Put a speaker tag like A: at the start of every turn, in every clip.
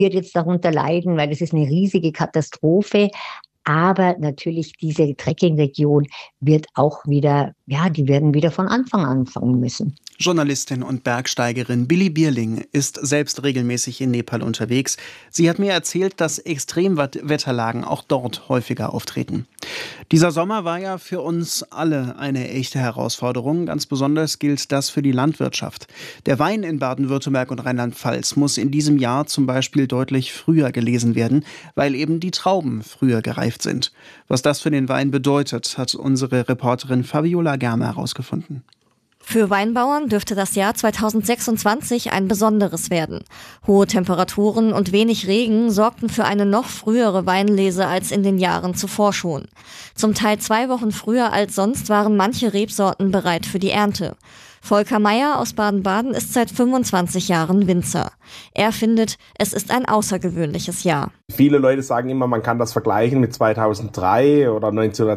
A: wird jetzt darunter leiden, weil es ist eine riesige Katastrophe. Aber natürlich diese Trekkingregion wird auch wieder, ja, die werden wieder von Anfang an anfangen müssen.
B: Journalistin und Bergsteigerin Billy Bierling ist selbst regelmäßig in Nepal unterwegs. Sie hat mir erzählt, dass Extremwetterlagen auch dort häufiger auftreten. Dieser Sommer war ja für uns alle eine echte Herausforderung. Ganz besonders gilt das für die Landwirtschaft. Der Wein in Baden-Württemberg und Rheinland-Pfalz muss in diesem Jahr zum Beispiel deutlich früher gelesen werden, weil eben die Trauben früher gereift sind. Was das für den Wein bedeutet, hat unsere Reporterin Fabiola Germer herausgefunden.
C: Für Weinbauern dürfte das Jahr 2026 ein besonderes werden. Hohe Temperaturen und wenig Regen sorgten für eine noch frühere Weinlese als in den Jahren zuvor schon. Zum Teil 2 Wochen früher als sonst waren manche Rebsorten bereit für die Ernte. Volker Meyer aus Baden-Baden ist seit 25 Jahren Winzer. Er findet, es ist ein außergewöhnliches Jahr.
D: Viele Leute sagen immer, man kann das vergleichen mit 2003 oder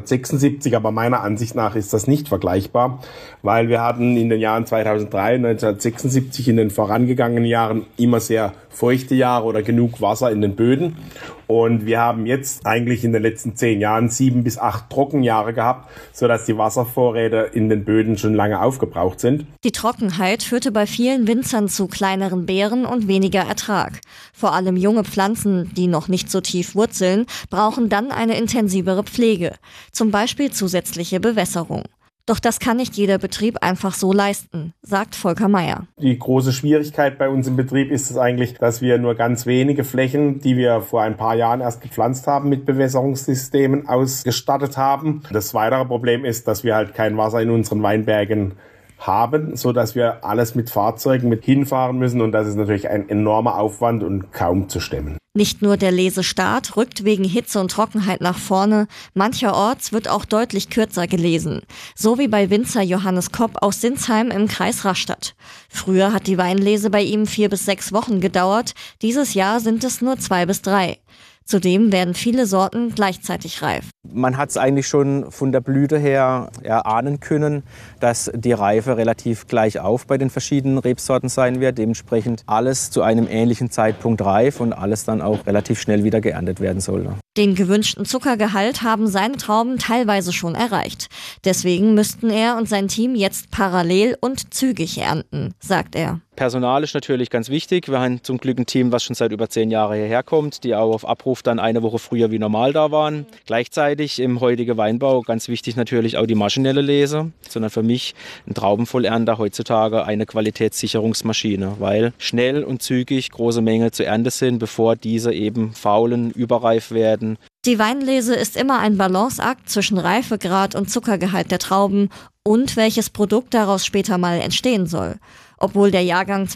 D: 1976, aber meiner Ansicht nach ist das nicht vergleichbar, weil wir hatten in den Jahren 2003 und 1976 in den vorangegangenen Jahren immer sehr feuchte Jahre oder genug Wasser in den Böden. Und wir haben jetzt eigentlich in den letzten 10 Jahren 7 bis 8 Trockenjahre gehabt, sodass die Wasservorräte in den Böden schon lange aufgebraucht sind.
C: Die Trockenheit führte bei vielen Winzern zu kleineren Beeren und weniger Ertrag. Vor allem junge Pflanzen, die noch nicht so tief wurzeln, brauchen dann eine intensivere Pflege, zum Beispiel zusätzliche Bewässerung. Doch das kann nicht jeder Betrieb einfach so leisten, sagt Volker Meyer.
D: Die große Schwierigkeit bei uns im Betrieb ist es eigentlich, dass wir nur ganz wenige Flächen, die wir vor ein paar Jahren erst gepflanzt haben, mit Bewässerungssystemen ausgestattet haben. Das weitere Problem ist, dass wir halt kein Wasser in unseren Weinbergen haben, so dass wir alles mit Fahrzeugen mit hinfahren müssen, und das ist natürlich ein enormer Aufwand und kaum zu stemmen.
C: Nicht nur der Lesestart rückt wegen Hitze und Trockenheit nach vorne, mancherorts wird auch deutlich kürzer gelesen. So wie bei Winzer Johannes Kopp aus Sinsheim im Kreis Rastatt. Früher hat die Weinlese bei ihm 4 bis 6 Wochen gedauert, dieses Jahr sind es nur 2 bis 3. Zudem werden viele Sorten gleichzeitig reif.
E: Man hat es eigentlich schon von der Blüte her erahnen können, dass die Reife relativ gleich auf bei den verschiedenen Rebsorten sein wird. Dementsprechend alles zu einem ähnlichen Zeitpunkt reif und alles dann auch relativ schnell wieder geerntet werden soll.
C: Den gewünschten Zuckergehalt haben seine Trauben teilweise schon erreicht. Deswegen müssten er und sein Team jetzt parallel und zügig ernten, sagt er.
E: Personal ist natürlich ganz wichtig. Wir haben zum Glück ein Team, was schon seit über 10 Jahren hierher kommt, die auch auf Abruf dann eine Woche früher wie normal da waren. Gleichzeitig im heutigen Weinbau ganz wichtig natürlich auch die maschinelle Lese, sondern für mich ein Traubenvollernter heutzutage eine Qualitätssicherungsmaschine, weil schnell und zügig große Mengen zu ernten sind, bevor diese eben faulen, überreif werden.
C: Die Weinlese ist immer ein Balanceakt zwischen Reifegrad und Zuckergehalt der Trauben und welches Produkt daraus später mal entstehen soll. Obwohl der Jahrgang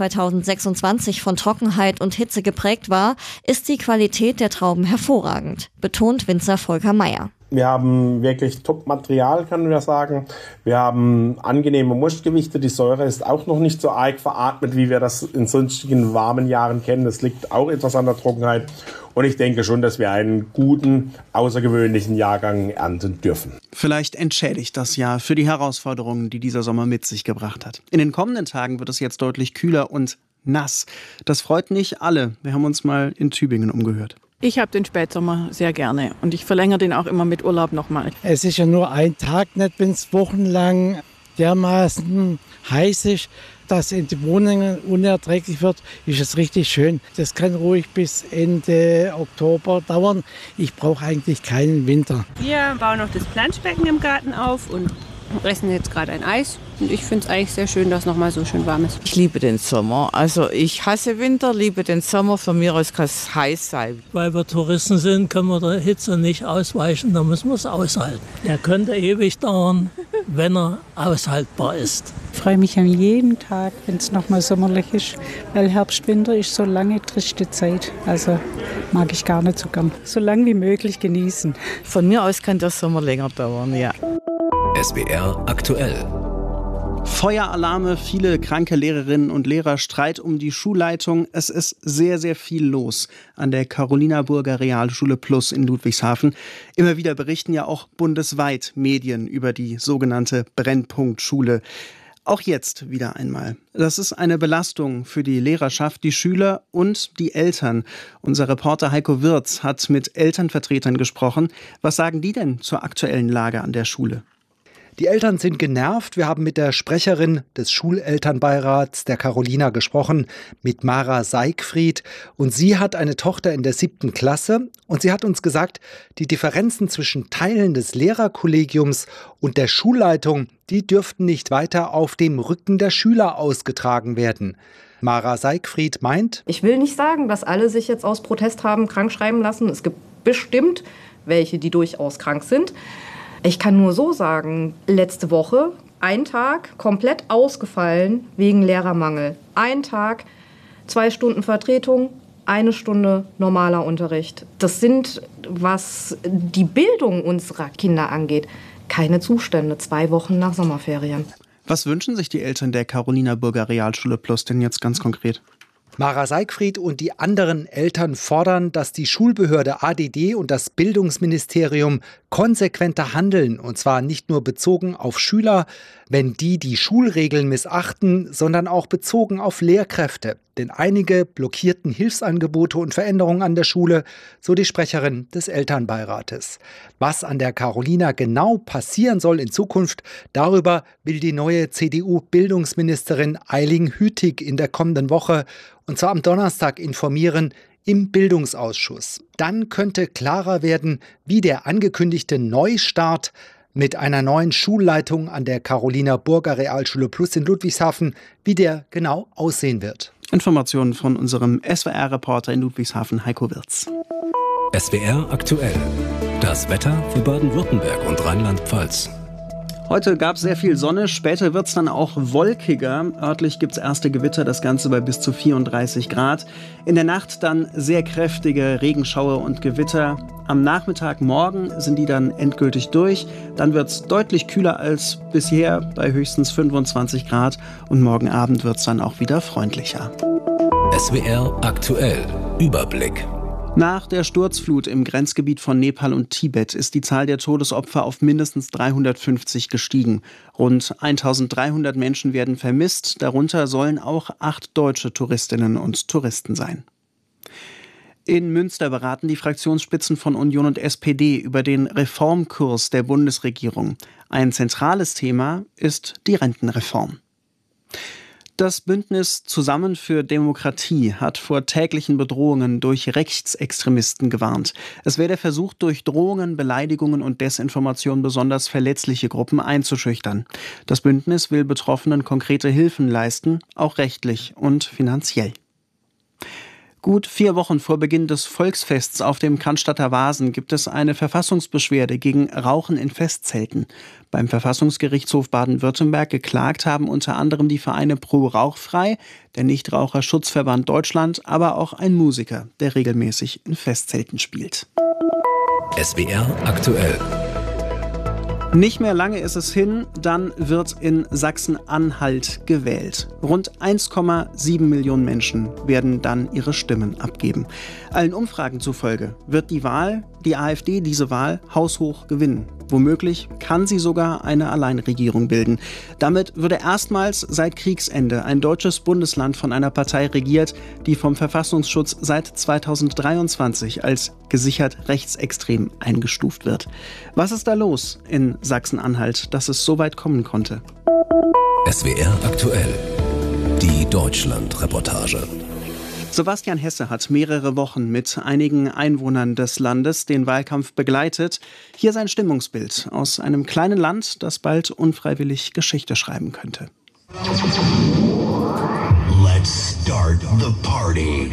C: 2026 von Trockenheit und Hitze geprägt war, ist die Qualität der Trauben hervorragend, betont Winzer Volker Meyer.
D: Wir haben wirklich Top-Material, können wir sagen. Wir haben angenehme Mostgewichte. Die Säure ist auch noch nicht so arg veratmet, wie wir das in sonstigen warmen Jahren kennen. Das liegt auch etwas an der Trockenheit. Und ich denke schon, dass wir einen guten, außergewöhnlichen Jahrgang ernten dürfen.
B: Vielleicht entschädigt das Jahr für die Herausforderungen, die dieser Sommer mit sich gebracht hat. In den kommenden Tagen wird es jetzt deutlich kühler und nass. Das freut nicht alle. Wir haben uns mal in Tübingen umgehört.
F: Ich habe den Spätsommer sehr gerne und ich verlängere den auch immer mit Urlaub nochmal.
G: Es ist ja nur ein Tag, nicht wenn es wochenlang dermaßen heiß ist, dass in den Wohnungen unerträglich wird, ist es richtig schön. Das kann ruhig bis Ende Oktober dauern. Ich brauche eigentlich keinen Winter.
H: Wir bauen noch das Planschbecken im Garten auf und essen jetzt gerade ein Eis. Und ich finde es eigentlich sehr schön, dass es nochmal so schön warm ist.
I: Ich liebe den Sommer. Also ich hasse Winter, liebe den Sommer. Von mir aus kann es heiß sein.
J: Weil wir Touristen sind, können wir der Hitze nicht ausweichen. Da müssen wir es aushalten. Er könnte ewig dauern, wenn er aushaltbar ist.
K: Ich freue mich an jeden Tag, wenn es nochmal sommerlich ist. Weil Herbst, Winter ist so lange triste Zeit. Also mag ich gar nicht so gern. So lange wie möglich genießen.
I: Von mir aus kann der Sommer länger dauern, ja.
L: SWR aktuell.
B: Feueralarme, viele kranke Lehrerinnen und Lehrer, Streit um die Schulleitung. Es ist sehr, sehr viel los an der Carolinaburger Realschule Plus in Ludwigshafen. Immer wieder berichten ja auch bundesweit Medien über die sogenannte Brennpunktschule. Auch jetzt wieder einmal. Das ist eine Belastung für die Lehrerschaft, die Schüler und die Eltern. Unser Reporter Heiko Wirz hat mit Elternvertretern gesprochen. Was sagen die denn zur aktuellen Lage an der Schule?
M: Die Eltern sind genervt. Wir haben mit der Sprecherin des Schulelternbeirats, der Carolina, gesprochen, mit Mara Seigfried. Und sie hat eine Tochter in der 7. Klasse. Und sie hat uns gesagt, die Differenzen zwischen Teilen des Lehrerkollegiums und der Schulleitung, die dürften nicht weiter auf dem Rücken der Schüler ausgetragen werden. Mara Seigfried meint:
N: Ich will nicht sagen, dass alle sich jetzt aus Protest haben krank schreiben lassen. Es gibt bestimmt welche, die durchaus krank sind. Ich kann nur so sagen, letzte Woche, ein Tag komplett ausgefallen wegen Lehrermangel. Ein Tag, 2 Stunden Vertretung, 1 Stunde normaler Unterricht. Das sind, was die Bildung unserer Kinder angeht, keine Zustände, 2 Wochen nach Sommerferien.
B: Was wünschen sich die Eltern der Carolina-Burger Realschule Plus denn jetzt ganz konkret?
M: Mara Seigfried und die anderen Eltern fordern, dass die Schulbehörde ADD und das Bildungsministerium konsequenter handeln, und zwar nicht nur bezogen auf Schüler, wenn die Schulregeln missachten, sondern auch bezogen auf Lehrkräfte. Denn einige blockierten Hilfsangebote und Veränderungen an der Schule, so die Sprecherin des Elternbeirates. Was an der Carolina genau passieren soll in Zukunft, darüber will die neue CDU-Bildungsministerin Eiling Hütig in der kommenden Woche, und zwar am Donnerstag, informieren im Bildungsausschuss. Dann könnte klarer werden, wie der angekündigte Neustart mit einer neuen Schulleitung an der Carolina-Burger Realschule Plus in Ludwigshafen, wie der genau aussehen wird.
B: Informationen von unserem SWR-Reporter in Ludwigshafen, Heiko Wirz.
L: SWR aktuell. Das Wetter für Baden-Württemberg und Rheinland-Pfalz.
B: Heute gab es sehr viel Sonne, später wird es dann auch wolkiger. Örtlich gibt es erste Gewitter, das Ganze bei bis zu 34 Grad. In der Nacht dann sehr kräftige Regenschauer und Gewitter. Am Nachmittag morgen sind die dann endgültig durch. Dann wird es deutlich kühler als bisher bei höchstens 25 Grad. Und morgen Abend wird es dann auch wieder freundlicher.
L: SWR aktuell. Überblick.
B: Nach der Sturzflut im Grenzgebiet von Nepal und Tibet ist die Zahl der Todesopfer auf mindestens 350 gestiegen. Rund 1300 Menschen werden vermisst, darunter sollen auch 8 deutsche Touristinnen und Touristen sein. In Münster beraten die Fraktionsspitzen von Union und SPD über den Reformkurs der Bundesregierung. Ein zentrales Thema ist die Rentenreform. Das Bündnis Zusammen für Demokratie hat vor täglichen Bedrohungen durch Rechtsextremisten gewarnt. Es werde versucht, durch Drohungen, Beleidigungen und Desinformation besonders verletzliche Gruppen einzuschüchtern. Das Bündnis will Betroffenen konkrete Hilfen leisten, auch rechtlich und finanziell. Gut 4 Wochen vor Beginn des Volksfests auf dem Cannstatter Wasen gibt es eine Verfassungsbeschwerde gegen Rauchen in Festzelten. Beim Verfassungsgerichtshof Baden-Württemberg geklagt haben unter anderem die Vereine Pro Rauchfrei, der Nichtraucherschutzverband Deutschland, aber auch ein Musiker, der regelmäßig in Festzelten spielt.
L: SWR aktuell.
B: Nicht mehr lange ist es hin, dann wird in Sachsen-Anhalt gewählt. Rund 1,7 Millionen Menschen werden dann ihre Stimmen abgeben. Allen Umfragen zufolge wird die AfD diese Wahl haushoch gewinnen. Womöglich kann sie sogar eine Alleinregierung bilden. Damit würde erstmals seit Kriegsende ein deutsches Bundesland von einer Partei regiert, die vom Verfassungsschutz seit 2023 als gesichert rechtsextrem eingestuft wird. Was ist da los in Sachsen-Anhalt, dass es so weit kommen konnte?
L: SWR aktuell. Die Deutschland-Reportage.
B: Sebastian Hesse hat mehrere Wochen mit einigen Einwohnern des Landes den Wahlkampf begleitet. Hier sein Stimmungsbild aus einem kleinen Land, das bald unfreiwillig Geschichte schreiben könnte.
O: Let's start the party.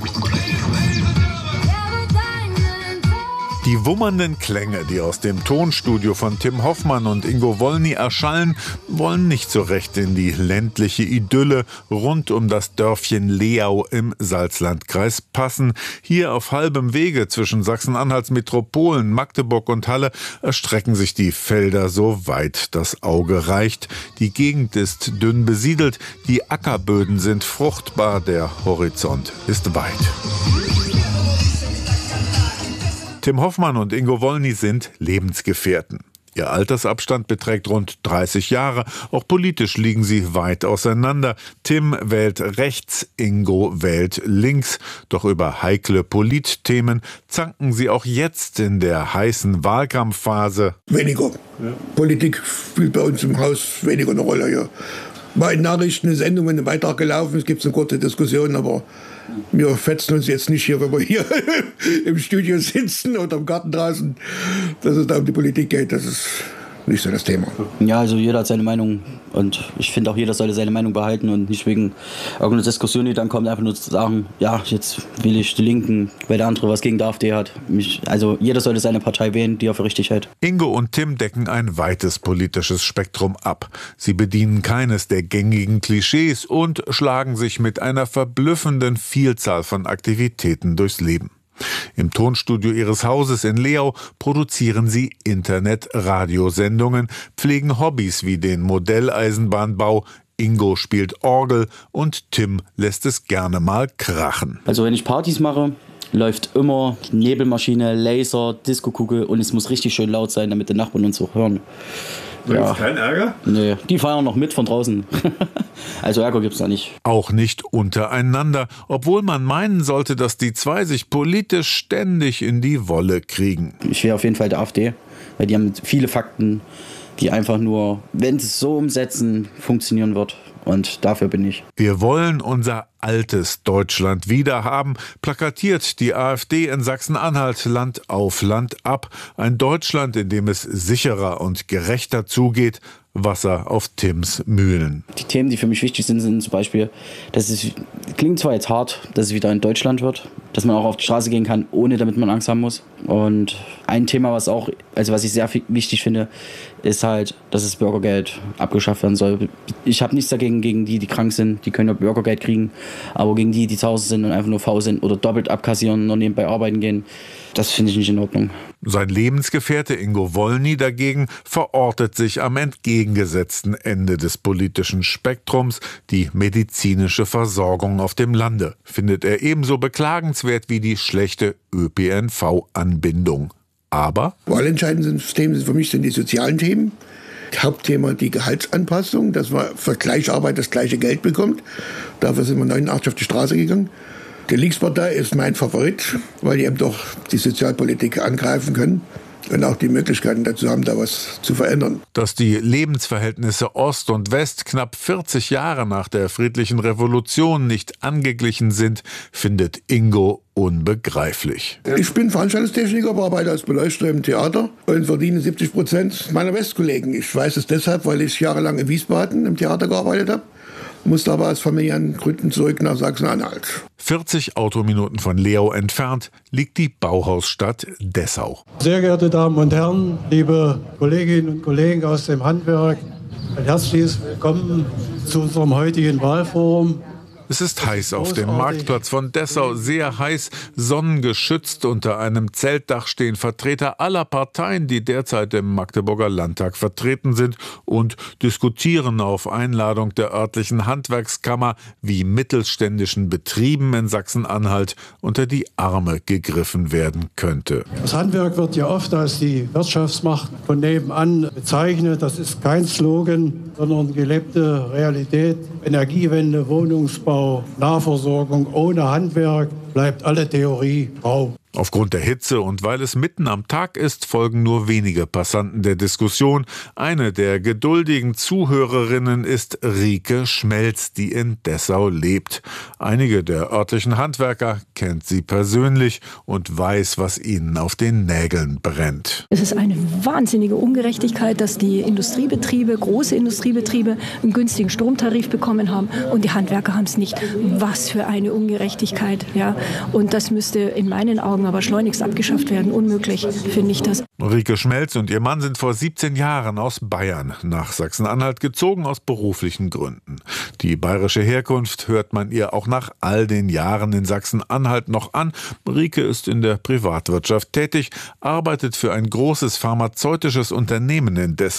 P: Die wummernden Klänge, die aus dem Tonstudio von Tim Hoffmann und Ingo Wolny erschallen, wollen nicht so recht in die ländliche Idylle rund um das Dörfchen Leau im Salzlandkreis passen. Hier auf halbem Wege zwischen Sachsen-Anhalts Metropolen, Magdeburg und Halle erstrecken sich die Felder so weit das Auge reicht. Die Gegend ist dünn besiedelt, die Ackerböden sind fruchtbar, der Horizont ist weit. Tim Hoffmann und Ingo Wolny sind Lebensgefährten. Ihr Altersabstand beträgt rund 30 Jahre. Auch politisch liegen sie weit auseinander. Tim wählt rechts, Ingo wählt links. Doch über heikle Politthemen zanken sie auch jetzt in der heißen Wahlkampfphase.
Q: Weniger. Ja. Politik spielt bei uns im Haus weniger eine Rolle. Ja. Mal in Nachrichten eine Sendung, wenn ein Beitrag gelaufen ist, gibt es eine kurze Diskussion, aber wir fetzen uns jetzt nicht hier, wenn wir hier im Studio sitzen oder im Garten draußen, dass es da um die Politik geht. Das ist nicht so das Thema.
R: Ja, also jeder hat seine Meinung und ich finde auch, jeder sollte seine Meinung behalten und nicht wegen irgendeiner Diskussion, die dann kommt, einfach nur zu sagen, ja, jetzt will ich die Linken, weil der andere was gegen die AfD hat. Also jeder sollte seine Partei wählen, die er für richtig hält.
P: Ingo und Tim decken ein weites politisches Spektrum ab. Sie bedienen keines der gängigen Klischees und schlagen sich mit einer verblüffenden Vielzahl von Aktivitäten durchs Leben. Im Tonstudio ihres Hauses in Leau produzieren sie Internet-Radiosendungen, pflegen Hobbys wie den Modelleisenbahnbau. Ingo spielt Orgel und Tim lässt es gerne mal krachen.
R: Also wenn ich Partys mache, läuft immer Nebelmaschine, Laser, Diskokugel und es muss richtig schön laut sein, damit die Nachbarn uns auch hören.
P: Ja. Kein Ärger?
R: Nee, die feiern noch mit von draußen. Also Ärger gibt's da nicht.
P: Auch nicht untereinander, obwohl man meinen sollte, dass die zwei sich politisch ständig in die Wolle kriegen.
R: Ich wäre auf jeden Fall der AfD, weil die haben viele Fakten, die einfach nur, wenn sie es so umsetzen, funktionieren wird. Und dafür bin ich.
P: Wir wollen unser altes Deutschland wiederhaben, plakatiert die AfD in Sachsen-Anhalt Land auf Land ab. Ein Deutschland, in dem es sicherer und gerechter zugeht. Wasser auf Tims Mühlen.
R: Die Themen, die für mich wichtig sind, sind zum Beispiel, dass es klingt zwar jetzt hart, dass es wieder in Deutschland wird, dass man auch auf die Straße gehen kann, ohne damit man Angst haben muss. Und ein Thema, was ich sehr wichtig finde, ist halt, dass das Bürgergeld abgeschafft werden soll. Ich habe nichts dagegen, gegen die krank sind, die können ja Bürgergeld kriegen, aber gegen die zu Hause sind und einfach nur faul sind oder doppelt abkassieren und nebenbei arbeiten gehen, das finde ich nicht in Ordnung.
P: Sein Lebensgefährte Ingo Wollny dagegen verortet sich am entgegengesetzten Ende des politischen Spektrums. Die medizinische Versorgung auf dem Lande findet er ebenso beklagenswert wie die schlechte ÖPNV-Anbindung. Aber
Q: wahlentscheidende Themen für mich sind die sozialen Themen. Hauptthema die Gehaltsanpassung, dass man für gleiche Arbeit das gleiche Geld bekommt. Dafür sind wir 89 auf die Straße gegangen. Die Linkspartei ist mein Favorit, weil die eben doch die Sozialpolitik angreifen können und auch die Möglichkeiten dazu haben, da was zu verändern.
P: Dass die Lebensverhältnisse Ost und West knapp 40 Jahre nach der friedlichen Revolution nicht angeglichen sind, findet Ingo unbegreiflich.
Q: Ich bin Veranstaltungstechniker, arbeite als Beleuchter im Theater und verdiene 70% meiner Westkollegen. Ich weiß es deshalb, weil ich jahrelang in Wiesbaden im Theater gearbeitet habe. Musste aber aus familiären Gründen zurück nach Sachsen-Anhalt.
P: 40 Autominuten von Leau entfernt liegt die Bauhausstadt Dessau.
S: Sehr geehrte Damen und Herren, liebe Kolleginnen und Kollegen aus dem Handwerk, ein herzliches Willkommen zu unserem heutigen Wahlforum.
P: Es ist heiß auf dem Marktplatz von Dessau, sehr heiß, sonnengeschützt. Unter einem Zeltdach stehen Vertreter aller Parteien, die derzeit im Magdeburger Landtag vertreten sind und diskutieren auf Einladung der örtlichen Handwerkskammer, wie mittelständischen Betrieben in Sachsen-Anhalt unter die Arme gegriffen werden könnte.
S: Das Handwerk wird ja oft als die Wirtschaftsmacht von nebenan bezeichnet. Das ist kein Slogan, sondern gelebte Realität. Energiewende, Wohnungsbau, Nahversorgung ohne Handwerk bleibt alle Theorie Traum.
P: Aufgrund der Hitze und weil es mitten am Tag ist, folgen nur wenige Passanten der Diskussion. Eine der geduldigen Zuhörerinnen ist Rike Schmelz, die in Dessau lebt. Einige der örtlichen Handwerker kennt sie persönlich und weiß, was ihnen auf den Nägeln brennt.
T: Es ist eine wahnsinnige Ungerechtigkeit, dass die Industriebetriebe, große Industriebetriebe, einen günstigen Stromtarif bekommen haben und die Handwerker haben es nicht. Was für eine Ungerechtigkeit. Ja? Und das müsste in meinen Augen aber schleunigst abgeschafft werden. Unmöglich, finde ich das.
P: Rike Schmelz und ihr Mann sind vor 17 Jahren aus Bayern nach Sachsen-Anhalt gezogen, aus beruflichen Gründen. Die bayerische Herkunft hört man ihr auch nach all den Jahren in Sachsen-Anhalt noch an. Rike ist in der Privatwirtschaft tätig, arbeitet für ein großes pharmazeutisches Unternehmen in Dessau.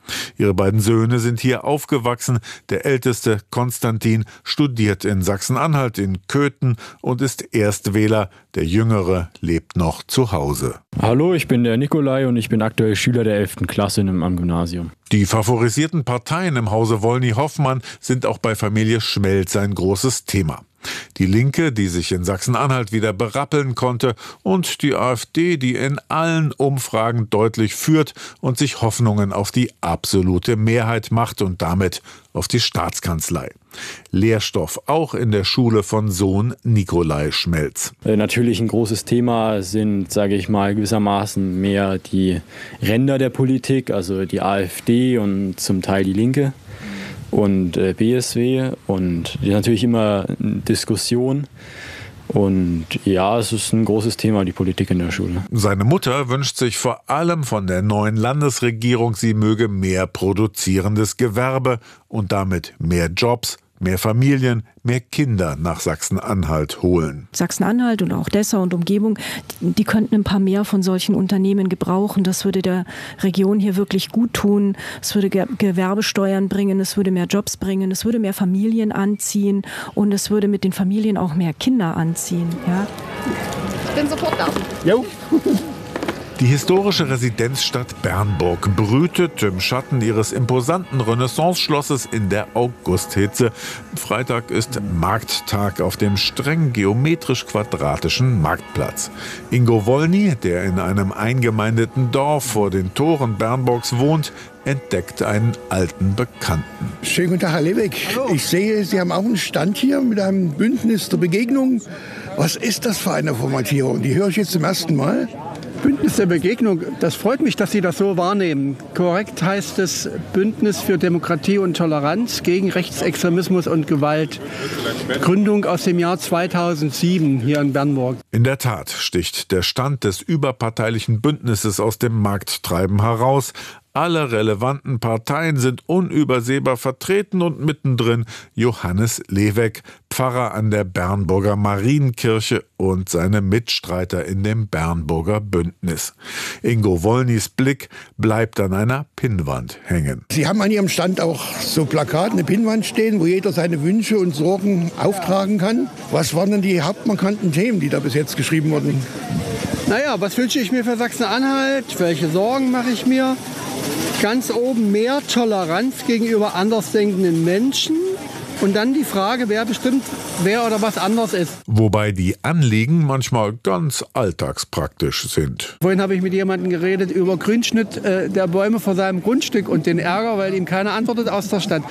P: Ihre beiden Söhne sind hier aufgewachsen. Der älteste, Konstantin, studiert in Sachsen-Anhalt in Köthen und ist Erstwähler. Der jüngere lebt noch zu Hause.
U: Hallo, ich bin der Nikolai und ich bin aktuell Schüler der 11. Klasse am Gymnasium.
P: Die favorisierten Parteien im Hause Wollny-Hoffmann sind auch bei Familie Schmelz ein großes Thema. Die Linke, die sich in Sachsen-Anhalt wieder berappeln konnte, und die AfD, die in allen Umfragen deutlich führt und sich Hoffnungen auf die absolute Mehrheit macht und damit auf die Staatskanzlei. Lehrstoff auch in der Schule von Sohn Nikolai Schmelz.
U: Natürlich ein großes Thema sind, sage ich mal, gewissermaßen mehr die Ränder der Politik, also die AfD und zum Teil die Linke und BSW, und die natürlich immer Diskussion. Und ja, es ist ein großes Thema, die Politik in der Schule.
P: Seine Mutter wünscht sich vor allem von der neuen Landesregierung, sie möge mehr produzierendes Gewerbe und damit mehr Jobs, mehr Familien, mehr Kinder nach Sachsen-Anhalt holen.
T: Sachsen-Anhalt und auch Dessau und Umgebung, die könnten ein paar mehr von solchen Unternehmen gebrauchen. Das würde der Region hier wirklich gut tun. Es würde Gewerbesteuern bringen, es würde mehr Jobs bringen, es würde mehr Familien anziehen und es würde mit den Familien auch mehr Kinder anziehen. Ja?
N: Ich bin sofort da.
P: Jo. Die historische Residenzstadt Bernburg brütet im Schatten ihres imposanten Renaissance-Schlosses in der Augusthitze. Freitag ist Markttag auf dem streng geometrisch-quadratischen Marktplatz. Ingo Wollny, der in einem eingemeindeten Dorf vor den Toren Bernburgs wohnt, entdeckt einen alten Bekannten.
Q: Schönen guten Tag, Herr Leweck. Hallo. Ich sehe, Sie haben auch einen Stand hier mit einem Bündnis der Begegnung. Was ist das für eine Formatierung? Die höre ich jetzt zum ersten Mal.
V: Bündnis der Begegnung, das freut mich, dass Sie das so wahrnehmen. Korrekt heißt es Bündnis für Demokratie und Toleranz gegen Rechtsextremismus und Gewalt. Gründung aus dem Jahr 2007 hier in Bernburg.
P: In der Tat sticht der Stand des überparteilichen Bündnisses aus dem Markttreiben heraus. Alle relevanten Parteien sind unübersehbar vertreten und mittendrin Johannes Leweck, Pfarrer an der Bernburger Marienkirche und seine Mitstreiter in dem Bernburger Bündnis. Ingo Wollnys Blick bleibt an einer Pinnwand hängen.
Q: Sie haben an Ihrem Stand auch so Plakate, eine Pinnwand stehen, wo jeder seine Wünsche und Sorgen auftragen kann. Was waren denn die hauptmarkanten Themen, die da bis jetzt geschrieben wurden?
V: Naja, was wünsche ich mir für Sachsen-Anhalt? Welche Sorgen mache ich mir? Ganz oben mehr Toleranz gegenüber andersdenkenden Menschen. Und dann die Frage, wer bestimmt, wer oder was anders ist.
P: Wobei die Anliegen manchmal ganz alltagspraktisch sind.
V: Vorhin habe ich mit jemandem geredet über Grünschnitt der Bäume vor seinem Grundstück und den Ärger, weil ihm keiner antwortet aus der Stadt.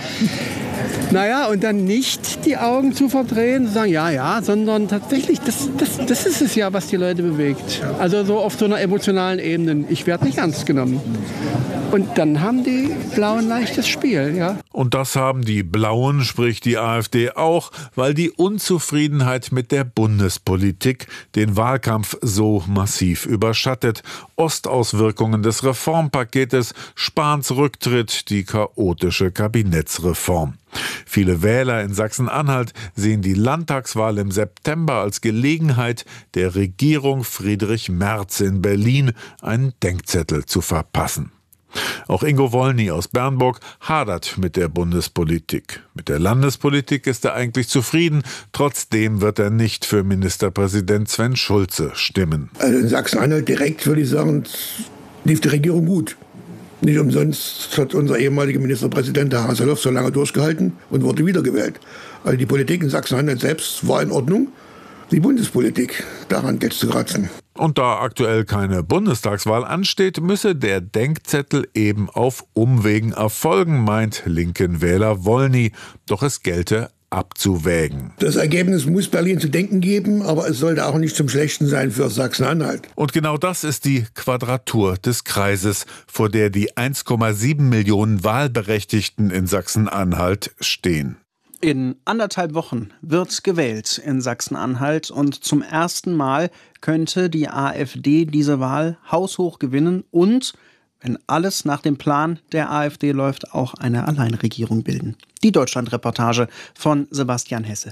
V: Naja, und dann nicht die Augen zu verdrehen, zu sagen, ja, sondern tatsächlich, das ist es ja, was die Leute bewegt. Also so auf so einer emotionalen Ebene. Ich werde nicht ernst genommen. Und dann haben die Blauen leichtes Spiel, ja.
P: Und das haben die Blauen, sprich die AfD, auch, weil die Unzufriedenheit mit der Bundespolitik den Wahlkampf so massiv überschattet. Ostauswirkungen des Reformpaketes, Spahns Rücktritt, die chaotische Kabinettsreform. Viele Wähler in Sachsen-Anhalt sehen die Landtagswahl im September als Gelegenheit, der Regierung Friedrich Merz in Berlin einen Denkzettel zu verpassen. Auch Ingo Wollny aus Bernburg hadert mit der Bundespolitik. Mit der Landespolitik ist er eigentlich zufrieden. Trotzdem wird er nicht für Ministerpräsident Sven Schulze stimmen.
Q: Also in Sachsen-Anhalt direkt würde ich sagen, lief die Regierung gut. Nicht umsonst hat unser ehemaliger Ministerpräsident, der Haseloff, so lange durchgehalten und wurde wiedergewählt. Also die Politik in Sachsen-Anhalt selbst war in Ordnung. Die Bundespolitik, daran geht's zu kratzen.
P: Und da aktuell keine Bundestagswahl ansteht, müsse der Denkzettel eben auf Umwegen erfolgen, meint linken Wähler Wollny. Doch es gelte abzuwägen.
Q: Das Ergebnis muss Berlin zu denken geben, aber es sollte auch nicht zum Schlechten sein für Sachsen-Anhalt.
P: Und genau das ist die Quadratur des Kreises, vor der die 1,7 Millionen Wahlberechtigten in Sachsen-Anhalt stehen.
B: In 1,5 Wochen wird gewählt in Sachsen-Anhalt und zum ersten Mal könnte die AfD diese Wahl haushoch gewinnen und, wenn alles nach dem Plan der AfD läuft, auch eine Alleinregierung bilden. Die Deutschland-Reportage von Sebastian Hesse.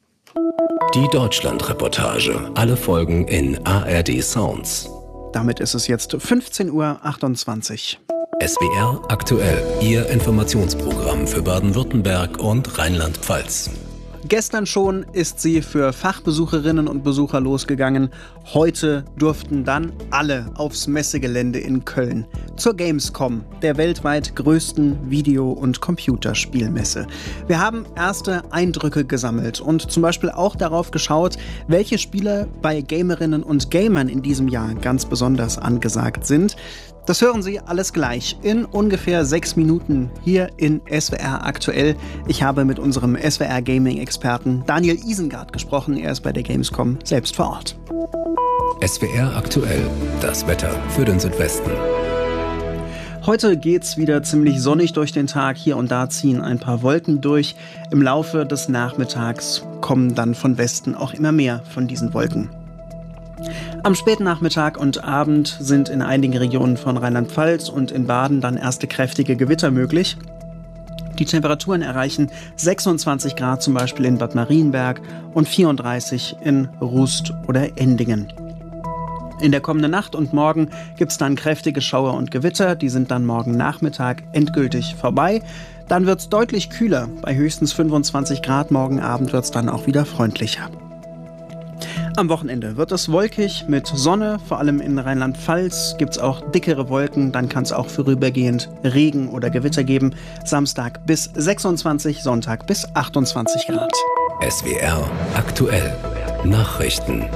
L: Die Deutschland-Reportage. Alle Folgen in ARD Sounds.
B: Damit ist es jetzt 15:28 Uhr.
L: SWR aktuell, Ihr Informationsprogramm für Baden-Württemberg und Rheinland-Pfalz.
B: Gestern schon ist sie für Fachbesucherinnen und Besucher losgegangen. Heute durften dann alle aufs Messegelände in Köln zur Gamescom, der weltweit größten Video- und Computerspielmesse. Wir haben erste Eindrücke gesammelt und zum Beispiel auch darauf geschaut, welche Spiele bei Gamerinnen und Gamern in diesem Jahr ganz besonders angesagt sind. Das hören Sie alles gleich in ungefähr 6 Minuten hier in SWR aktuell. Ich habe mit unserem SWR Gaming-Experten Daniel Isengard gesprochen. Er ist bei der Gamescom selbst vor Ort.
L: SWR aktuell, das Wetter für den Südwesten.
B: Heute geht's wieder ziemlich sonnig durch den Tag. Hier und da ziehen ein paar Wolken durch. Im Laufe des Nachmittags kommen dann von Westen auch immer mehr von diesen Wolken. Am späten Nachmittag und Abend sind in einigen Regionen von Rheinland-Pfalz und in Baden dann erste kräftige Gewitter möglich. Die Temperaturen erreichen 26 Grad zum Beispiel in Bad Marienberg und 34 in Rust oder Endingen. In der kommenden Nacht und morgen gibt es dann kräftige Schauer und Gewitter. Die sind dann morgen Nachmittag endgültig vorbei. Dann wird es deutlich kühler. Bei höchstens 25 Grad morgen Abend wird es dann auch wieder freundlicher. Am Wochenende wird es wolkig mit Sonne, vor allem in Rheinland-Pfalz gibt es auch dickere Wolken, dann kann es auch vorübergehend Regen oder Gewitter geben. Samstag bis 26, Sonntag bis 28 Grad.
L: SWR aktuell, Nachrichten.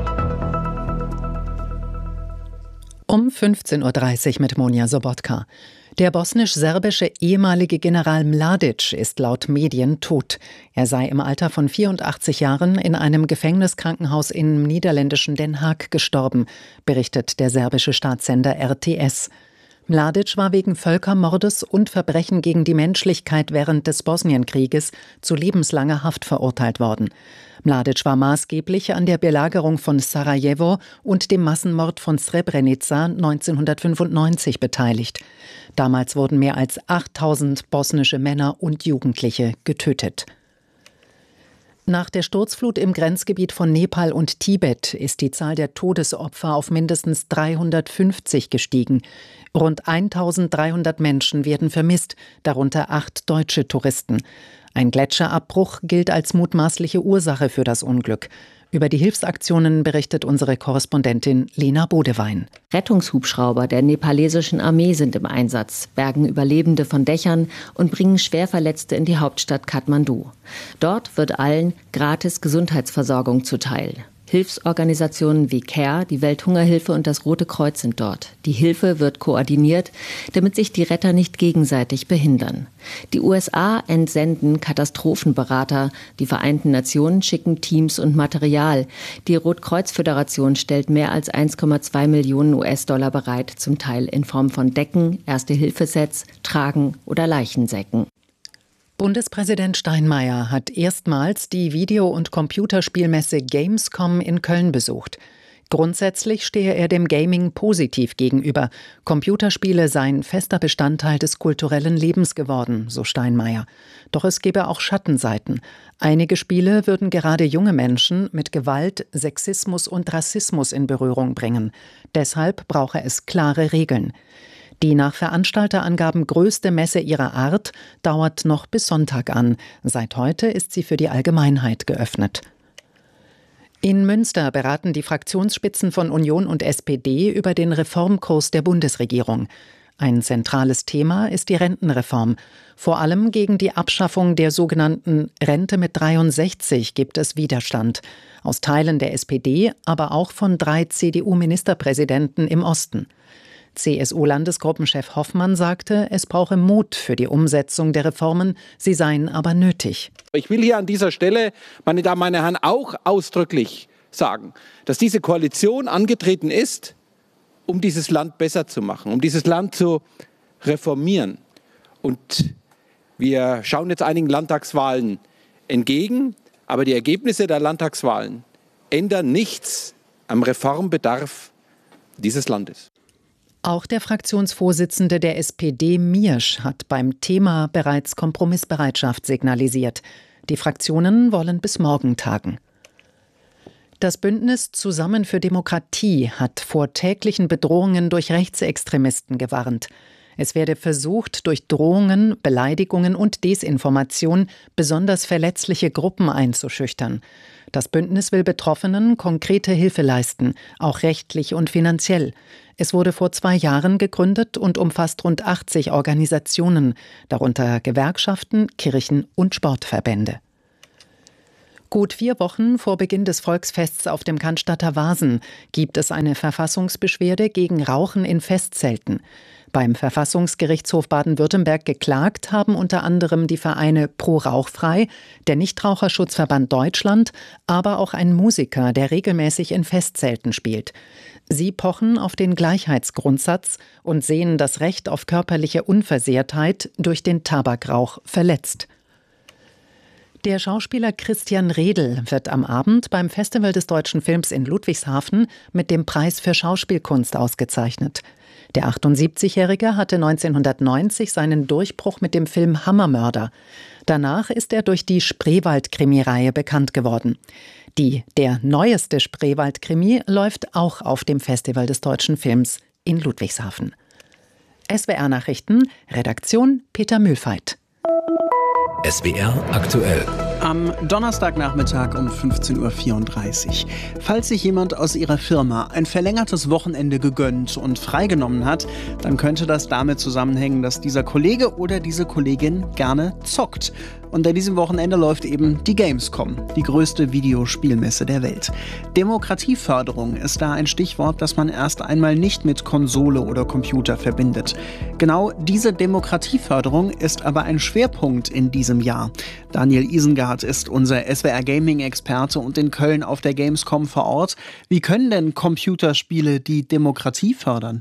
A: Um 15.30 Uhr mit Monja Sobotka. Der bosnisch-serbische ehemalige General Mladic ist laut Medien tot. Er sei im Alter von 84 Jahren in einem Gefängniskrankenhaus im niederländischen Den Haag gestorben, berichtet der serbische Staatssender RTS. Mladic war wegen Völkermordes und Verbrechen gegen die Menschlichkeit während des Bosnienkrieges zu lebenslanger Haft verurteilt worden. Mladic war maßgeblich an der Belagerung von Sarajevo und dem Massenmord von Srebrenica 1995 beteiligt. Damals wurden mehr als 8000 bosnische Männer und Jugendliche getötet. Nach der Sturzflut im Grenzgebiet von Nepal und Tibet ist die Zahl der Todesopfer auf mindestens 350 gestiegen. Rund 1300 Menschen werden vermisst, darunter 8 deutsche Touristen. Ein Gletscherabbruch gilt als mutmaßliche Ursache für das Unglück. Über die Hilfsaktionen berichtet unsere Korrespondentin Lena Bodewein.
E: Rettungshubschrauber der nepalesischen Armee sind im Einsatz, bergen Überlebende von Dächern und bringen Schwerverletzte in die Hauptstadt Kathmandu. Dort wird allen gratis Gesundheitsversorgung zuteil. Hilfsorganisationen wie CARE, die Welthungerhilfe und das Rote Kreuz sind dort. Die Hilfe wird koordiniert, damit sich die Retter nicht gegenseitig behindern. Die USA entsenden Katastrophenberater, die Vereinten Nationen schicken Teams und Material. Die Rotkreuz-Föderation stellt mehr als 1,2 Millionen US-Dollar bereit, zum Teil in Form von Decken, Erste-Hilfe-Sets, Tragen oder Leichensäcken.
A: Bundespräsident Steinmeier hat erstmals die Video- und Computerspielmesse Gamescom in Köln besucht. Grundsätzlich stehe er dem Gaming positiv gegenüber. Computerspiele seien fester Bestandteil des kulturellen Lebens geworden, so Steinmeier. Doch es gebe auch Schattenseiten. Einige Spiele würden gerade junge Menschen mit Gewalt, Sexismus und Rassismus in Berührung bringen. Deshalb brauche es klare Regeln. Die nach Veranstalterangaben größte Messe ihrer Art dauert noch bis Sonntag an. Seit heute ist sie für die Allgemeinheit geöffnet. In Münster beraten die Fraktionsspitzen von Union und SPD über den Reformkurs der Bundesregierung. Ein zentrales Thema ist die Rentenreform. Vor allem gegen die Abschaffung der sogenannten Rente mit 63 gibt es Widerstand. Aus Teilen der SPD, aber auch von 3 CDU-Ministerpräsidenten im Osten. CSU-Landesgruppenchef Hoffmann sagte, es brauche Mut für die Umsetzung der Reformen, sie seien aber nötig.
W: Ich will hier an dieser Stelle, meine Damen, meine Herren, auch ausdrücklich sagen, dass diese Koalition angetreten ist, um dieses Land besser zu machen, um dieses Land zu reformieren. Und wir schauen jetzt einigen Landtagswahlen entgegen, aber die Ergebnisse der Landtagswahlen ändern nichts am Reformbedarf dieses Landes.
A: Auch der Fraktionsvorsitzende der SPD, Miersch, hat beim Thema bereits Kompromissbereitschaft signalisiert. Die Fraktionen wollen bis morgen tagen. Das Bündnis Zusammen für Demokratie hat vor täglichen Bedrohungen durch Rechtsextremisten gewarnt. Es werde versucht, durch Drohungen, Beleidigungen und Desinformation besonders verletzliche Gruppen einzuschüchtern. Das Bündnis will Betroffenen konkrete Hilfe leisten, auch rechtlich und finanziell. Es wurde vor 2 Jahren gegründet und umfasst rund 80 Organisationen, darunter Gewerkschaften, Kirchen und Sportverbände. Gut 4 Wochen vor Beginn des Volksfests auf dem Cannstatter Wasen gibt es eine Verfassungsbeschwerde gegen Rauchen in Festzelten. Beim Verfassungsgerichtshof Baden-Württemberg geklagt haben unter anderem die Vereine Pro Rauchfrei, der Nichtraucherschutzverband Deutschland, aber auch ein Musiker, der regelmäßig in Festzelten spielt. Sie pochen auf den Gleichheitsgrundsatz und sehen das Recht auf körperliche Unversehrtheit durch den Tabakrauch verletzt. Der Schauspieler Christian Redl wird am Abend beim Festival des Deutschen Films in Ludwigshafen mit dem Preis für Schauspielkunst ausgezeichnet. Der 78-Jährige hatte 1990 seinen Durchbruch mit dem Film Hammermörder. Danach ist er durch die Spreewald-Krimireihe bekannt geworden. Der neueste Spreewald-Krimi läuft auch auf dem Festival des Deutschen Films in Ludwigshafen. SWR-Nachrichten, Redaktion Peter Mühlfeit.
L: SWR aktuell.
B: Am Donnerstagnachmittag um 15:34 Uhr. Falls sich jemand aus Ihrer Firma ein verlängertes Wochenende gegönnt und freigenommen hat, dann könnte das damit zusammenhängen, dass dieser Kollege oder diese Kollegin gerne zockt. Und an diesem Wochenende läuft eben die Gamescom, die größte Videospielmesse der Welt. Demokratieförderung ist da ein Stichwort, das man erst einmal nicht mit Konsole oder Computer verbindet. Genau diese Demokratieförderung ist aber ein Schwerpunkt in diesem Jahr. Daniel Isengard ist unser SWR-Gaming-Experte und in Köln auf der Gamescom vor Ort. Wie können denn Computerspiele die Demokratie fördern?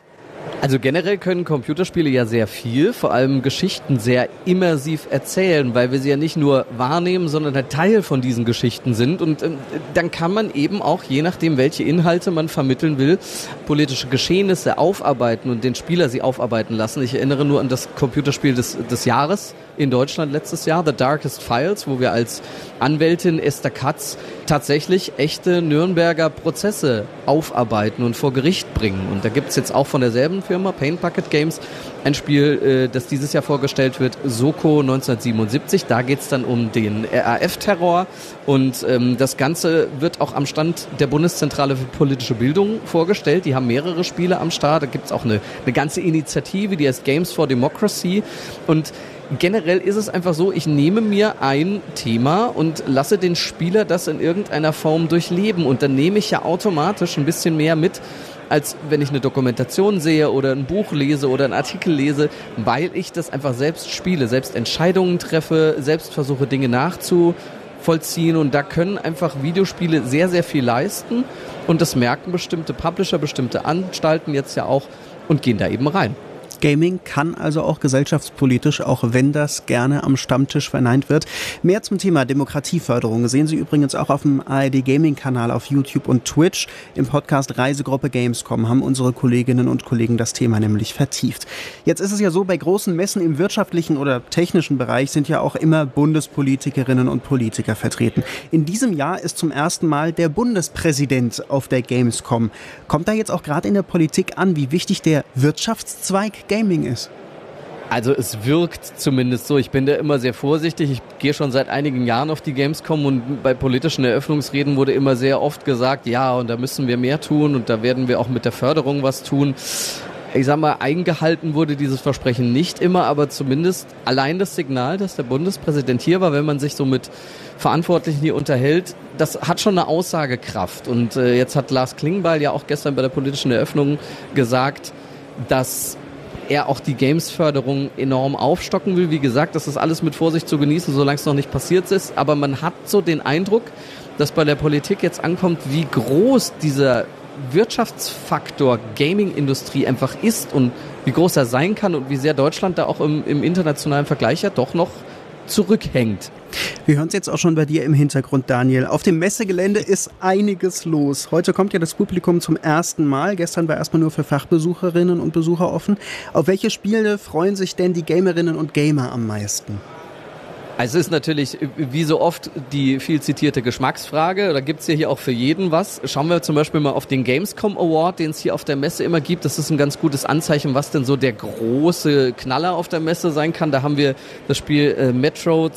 C: Also generell können Computerspiele ja sehr viel, vor allem Geschichten sehr immersiv erzählen, weil wir sie ja nicht nur wahrnehmen, sondern ein Teil von diesen Geschichten sind. Und dann kann man eben auch, je nachdem, welche Inhalte man vermitteln will, politische Geschehnisse aufarbeiten und den Spieler sie aufarbeiten lassen. Ich erinnere nur an das Computerspiel des Jahres in Deutschland letztes Jahr, The Darkest Files, wo wir als Anwältin Esther Katz tatsächlich echte Nürnberger Prozesse aufarbeiten und vor Gericht bringen. Und da gibt es jetzt auch von derselben Firma, Paint Bucket Games, ein Spiel, das dieses Jahr vorgestellt wird, Soko 1977. Da geht es dann um den RAF-Terror und das Ganze wird auch am Stand der Bundeszentrale für politische Bildung vorgestellt. Die haben mehrere Spiele am Start. Da gibt es auch eine ganze Initiative, die heißt Games for Democracy. Und generell ist es einfach so, ich nehme mir ein Thema und lasse den Spieler das in irgendeiner Form durchleben. Und dann nehme ich ja automatisch ein bisschen mehr mit, als wenn ich eine Dokumentation sehe oder ein Buch lese oder einen Artikel lese, weil ich das einfach selbst spiele, selbst Entscheidungen treffe, selbst versuche, Dinge nachzuvollziehen. Und da können einfach Videospiele sehr, sehr viel leisten. Und das merken bestimmte Publisher, bestimmte Anstalten jetzt ja auch und gehen da eben rein.
B: Gaming kann also auch gesellschaftspolitisch, auch wenn das gerne am Stammtisch verneint wird. Mehr zum Thema Demokratieförderung sehen Sie übrigens auch auf dem ARD Gaming-Kanal auf YouTube und Twitch. Im Podcast Reisegruppe Gamescom haben unsere Kolleginnen und Kollegen das Thema nämlich vertieft. Jetzt ist es ja so, bei großen Messen im wirtschaftlichen oder technischen Bereich sind ja auch immer Bundespolitikerinnen und Politiker vertreten. In diesem Jahr ist zum ersten Mal der Bundespräsident auf der Gamescom. Kommt da jetzt auch gerade in der Politik an, wie wichtig der Wirtschaftszweig Gaming ist?
C: Also es wirkt zumindest so. Ich bin da immer sehr vorsichtig. Ich gehe schon seit einigen Jahren auf die Gamescom und bei politischen Eröffnungsreden wurde immer sehr oft gesagt, ja, und da müssen wir mehr tun und da werden wir auch mit der Förderung was tun. Ich sag mal, eingehalten wurde dieses Versprechen nicht immer, aber zumindest allein das Signal, dass der Bundespräsident hier war, wenn man sich so mit Verantwortlichen hier unterhält, das hat schon eine Aussagekraft. Und jetzt hat Lars Klingbeil ja auch gestern bei der politischen Eröffnung gesagt, dass er auch die Games-Förderung enorm aufstocken will. Wie gesagt, das ist alles mit Vorsicht zu genießen, solange es noch nicht passiert ist. Aber man hat so den Eindruck, dass bei der Politik jetzt ankommt, wie groß dieser Wirtschaftsfaktor Gaming-Industrie einfach ist und wie groß er sein kann und wie sehr Deutschland da auch im internationalen Vergleich ja doch noch zurückhängt.
B: Wir hören es jetzt auch schon bei dir im Hintergrund, Daniel. Auf dem Messegelände ist einiges los. Heute kommt ja das Publikum zum ersten Mal. Gestern war erstmal nur für Fachbesucherinnen und Besucher offen. Auf welche Spiele freuen sich denn die Gamerinnen und Gamer am meisten?
C: Also es ist natürlich wie so oft die viel zitierte Geschmacksfrage. Da gibt's ja hier auch für jeden was. Schauen wir zum Beispiel mal auf den Gamescom Award, den es hier auf der Messe immer gibt. Das ist ein ganz gutes Anzeichen, was denn so der große Knaller auf der Messe sein kann. Da haben wir das Spiel Metro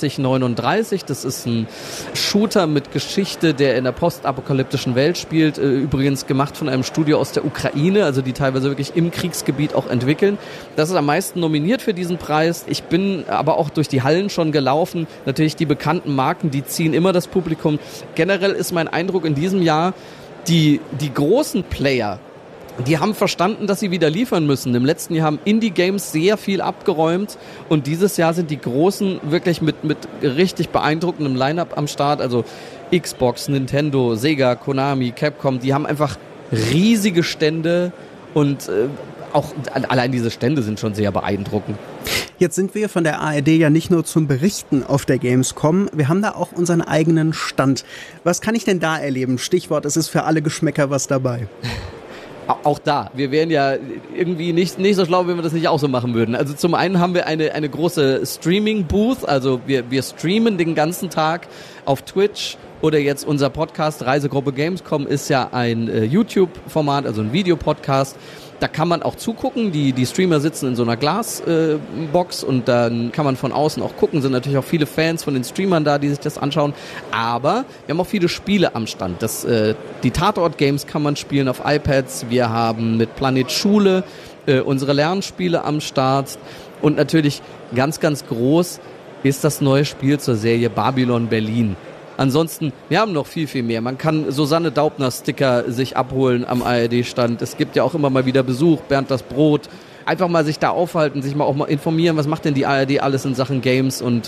C: 2039. Das ist ein Shooter mit Geschichte, der in der postapokalyptischen Welt spielt. Übrigens gemacht von einem Studio aus der Ukraine, also die teilweise wirklich im Kriegsgebiet auch entwickeln. Das ist am meisten nominiert für diesen Preis. Ich bin aber auch durch die Hallen schon gelaufen. Natürlich die bekannten Marken, die ziehen immer das Publikum. Generell ist mein Eindruck in diesem Jahr, die großen Player, die haben verstanden, dass sie wieder liefern müssen. Im letzten Jahr haben Indie-Games sehr viel abgeräumt und dieses Jahr sind die Großen wirklich mit richtig beeindruckendem Line-Up am Start. Also Xbox, Nintendo, Sega, Konami, Capcom, die haben einfach riesige Stände und auch allein diese Stände sind schon sehr beeindruckend.
B: Jetzt sind wir von der ARD ja nicht nur zum Berichten auf der Gamescom, wir haben da auch unseren eigenen Stand. Was kann ich denn da erleben? Stichwort, es ist für alle Geschmäcker was dabei.
C: Auch da, wir wären ja irgendwie nicht so schlau, wenn wir das nicht auch so machen würden. Also zum einen haben wir eine große Streaming-Booth, also wir streamen den ganzen Tag auf Twitch oder jetzt unser Podcast Reisegruppe Gamescom ist ja ein YouTube-Format, also ein Videopodcast. Da kann man auch zugucken, die Streamer sitzen in so einer Glasbox und dann kann man von außen auch gucken, sind natürlich auch viele Fans von den Streamern da, die sich das anschauen, aber wir haben auch viele Spiele am Stand. Die Tatort-Games kann man spielen auf iPads, wir haben mit Planet Schule unsere Lernspiele am Start und natürlich ganz, ganz groß ist das neue Spiel zur Serie Babylon Berlin. Ansonsten, wir haben noch viel, viel mehr. Man kann Susanne Daubner-Sticker sich abholen am ARD-Stand. Es gibt ja auch immer mal wieder Besuch, Bernd das Brot. Einfach mal sich da aufhalten, sich mal auch mal informieren, was macht denn die ARD alles in Sachen Games. Und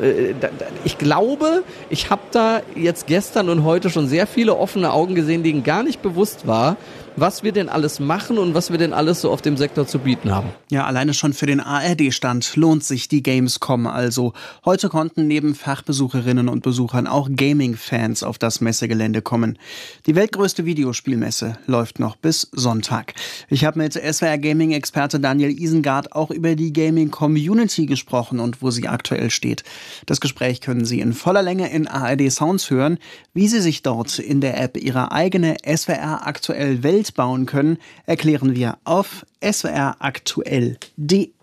C: ich glaube, ich habe da jetzt gestern und heute schon sehr viele offene Augen gesehen, denen gar nicht bewusst war, was wir denn alles machen und was wir denn alles so auf dem Sektor zu bieten haben.
B: Ja, alleine schon für den ARD-Stand lohnt sich die Gamescom also. Heute konnten neben Fachbesucherinnen und Besuchern auch Gaming-Fans auf das Messegelände kommen. Die weltgrößte Videospielmesse läuft noch bis Sonntag. Ich habe mit SWR-Gaming-Experte Daniel Isengard auch über die Gaming-Community gesprochen und wo sie aktuell steht. Das Gespräch können Sie in voller Länge in ARD Sounds hören, wie Sie sich dort in der App ihre eigene SWR aktuell Welt bauen können, erklären wir auf swraktuell.de.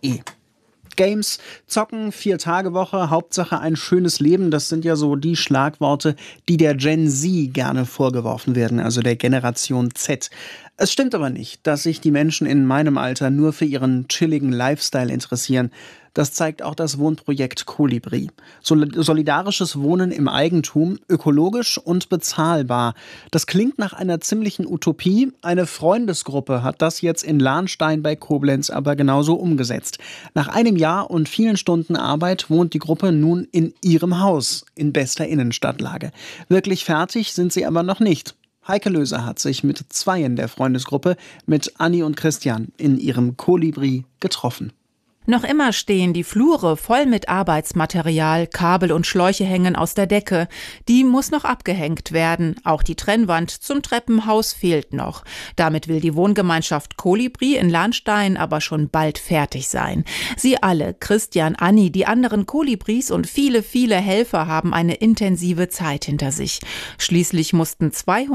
B: Games, Zocken, 4-Tage-Woche, Hauptsache ein schönes Leben, das sind ja so die Schlagworte, die der Gen Z gerne vorgeworfen werden, also der Generation Z. Es stimmt aber nicht, dass sich die Menschen in meinem Alter nur für ihren chilligen Lifestyle interessieren. Das zeigt auch das Wohnprojekt Kolibri. Solidarisches Wohnen im Eigentum, ökologisch und bezahlbar. Das klingt nach einer ziemlichen Utopie. Eine Freundesgruppe hat das jetzt in Lahnstein bei Koblenz aber genauso umgesetzt. Nach einem Jahr und vielen Stunden Arbeit wohnt die Gruppe nun in ihrem Haus in bester Innenstadtlage. Wirklich fertig sind sie aber noch nicht. Heike Löser hat sich mit zweien der Freundesgruppe, mit Anni und Christian, in ihrem Kolibri getroffen.
D: Noch immer stehen die Flure voll mit Arbeitsmaterial, Kabel und Schläuche hängen aus der Decke. Die muss noch abgehängt werden. Auch die Trennwand zum Treppenhaus fehlt noch. Damit will die Wohngemeinschaft Kolibri in Lahnstein aber schon bald fertig sein. Sie alle, Christian, Anni, die anderen Kolibris und viele, viele Helfer haben eine intensive Zeit hinter sich. Schließlich mussten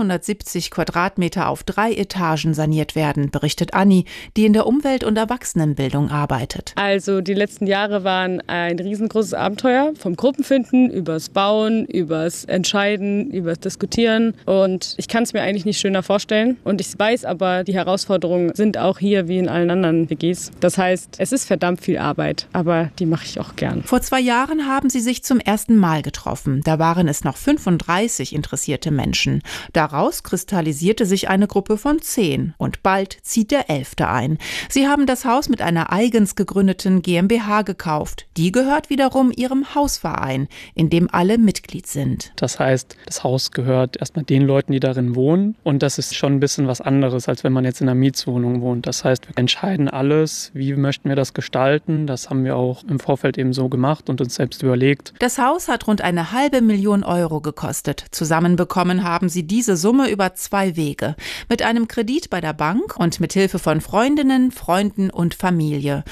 D: 270 Quadratmeter auf 3 Etagen saniert werden, berichtet Anni, die in der Umwelt- und Erwachsenenbildung arbeitet.
F: Also die letzten Jahre waren ein riesengroßes Abenteuer, vom Gruppenfinden, übers Bauen, übers Entscheiden, übers Diskutieren. Und ich kann es mir eigentlich nicht schöner vorstellen. Und ich weiß aber, die Herausforderungen sind auch hier wie in allen anderen WGs. Das heißt, es ist verdammt viel Arbeit, aber die mache ich auch gern.
D: Vor 2 Jahren haben sie sich zum ersten Mal getroffen. Da waren es noch 35 interessierte Menschen. Daraus kristallisierte sich eine Gruppe von 10 und bald zieht der 11. ein. Sie haben das Haus mit einer eigens gegründeten GmbH gekauft. Die gehört wiederum ihrem Hausverein, in dem alle Mitglied sind.
G: Das heißt, das Haus gehört erstmal den Leuten, die darin wohnen. Und das ist schon ein bisschen was anderes, als wenn man jetzt in einer Mietswohnung wohnt. Das heißt, wir entscheiden alles, wie möchten wir das gestalten. Das haben wir auch im Vorfeld eben so gemacht und uns selbst überlegt.
D: Das Haus hat rund 500.000 Euro gekostet. Zusammenbekommen haben sie diese Summe über 2 Wege. Mit einem Kredit bei der Bank und mit Hilfe von Freundinnen, Freunden und Familie. Von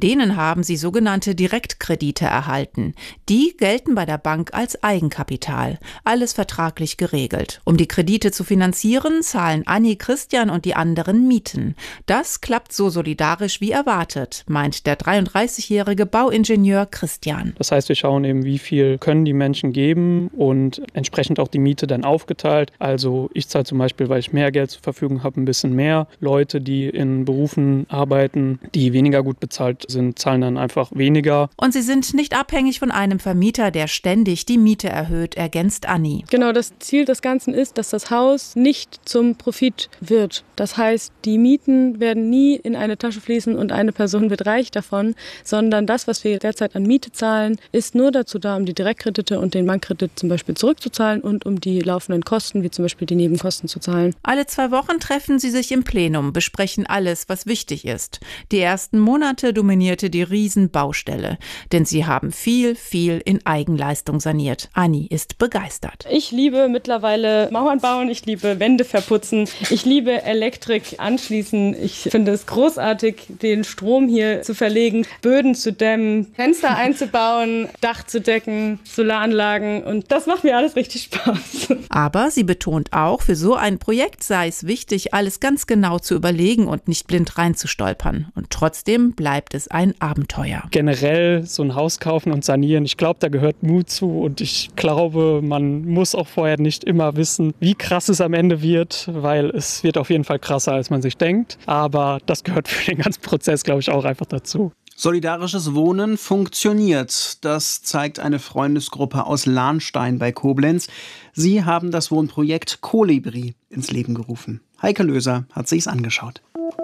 D: Mit denen haben sie sogenannte Direktkredite erhalten. Die gelten bei der Bank als Eigenkapital. Alles vertraglich geregelt. Um die Kredite zu finanzieren, zahlen Anni, Christian und die anderen Mieten. Das klappt so solidarisch wie erwartet, meint der 33-jährige Bauingenieur Christian.
G: Das heißt, wir schauen eben, wie viel können die Menschen geben und entsprechend auch die Miete dann aufgeteilt. Also ich zahle zum Beispiel, weil ich mehr Geld zur Verfügung habe, ein bisschen mehr. Leute, die in Berufen arbeiten, die weniger gut bezahlt sind, zahlen dann einfach weniger.
D: Und sie sind nicht abhängig von einem Vermieter, der ständig die Miete erhöht, ergänzt Anni.
F: Genau, das Ziel des Ganzen ist, dass das Haus nicht zum Profit wird. Das heißt, die Mieten werden nie in eine Tasche fließen und eine Person wird reich davon, sondern das, was wir derzeit an Miete zahlen, ist nur dazu da, um die Direktkredite und den Bankkredit zum Beispiel zurückzuzahlen und um die laufenden Kosten, wie zum Beispiel die Nebenkosten, zu zahlen.
D: Alle 2 Wochen treffen sie sich im Plenum, besprechen alles, was wichtig ist. Die ersten Monate dominierte die Riesenbaustelle, denn sie haben viel in Eigenleistung saniert. Anni ist begeistert.
F: Ich liebe mittlerweile Mauern bauen, ich liebe Wände verputzen, ich liebe Elektrik anschließen. Ich finde es großartig, den Strom hier zu verlegen, Böden zu dämmen, Fenster einzubauen, Dach zu decken, Solaranlagen, und das macht mir alles richtig Spaß.
D: Aber sie betont auch, für so ein Projekt sei es wichtig, alles ganz genau zu überlegen und nicht blind reinzustolpern. Und trotzdem bleibt es ein Abenteuer.
G: Generell so ein Haus kaufen und sanieren, ich glaube, da gehört Mut zu, und ich glaube, man muss auch vorher nicht immer wissen, wie krass es am Ende wird, weil es wird auf jeden Fall krasser, als man sich denkt. Aber das gehört für den ganzen Prozess, glaube ich, auch einfach dazu.
B: Solidarisches Wohnen funktioniert. Das zeigt eine Freundesgruppe aus Lahnstein bei Koblenz. Sie haben das Wohnprojekt Kolibri ins Leben gerufen. Heike Löser hat sich's angeschaut.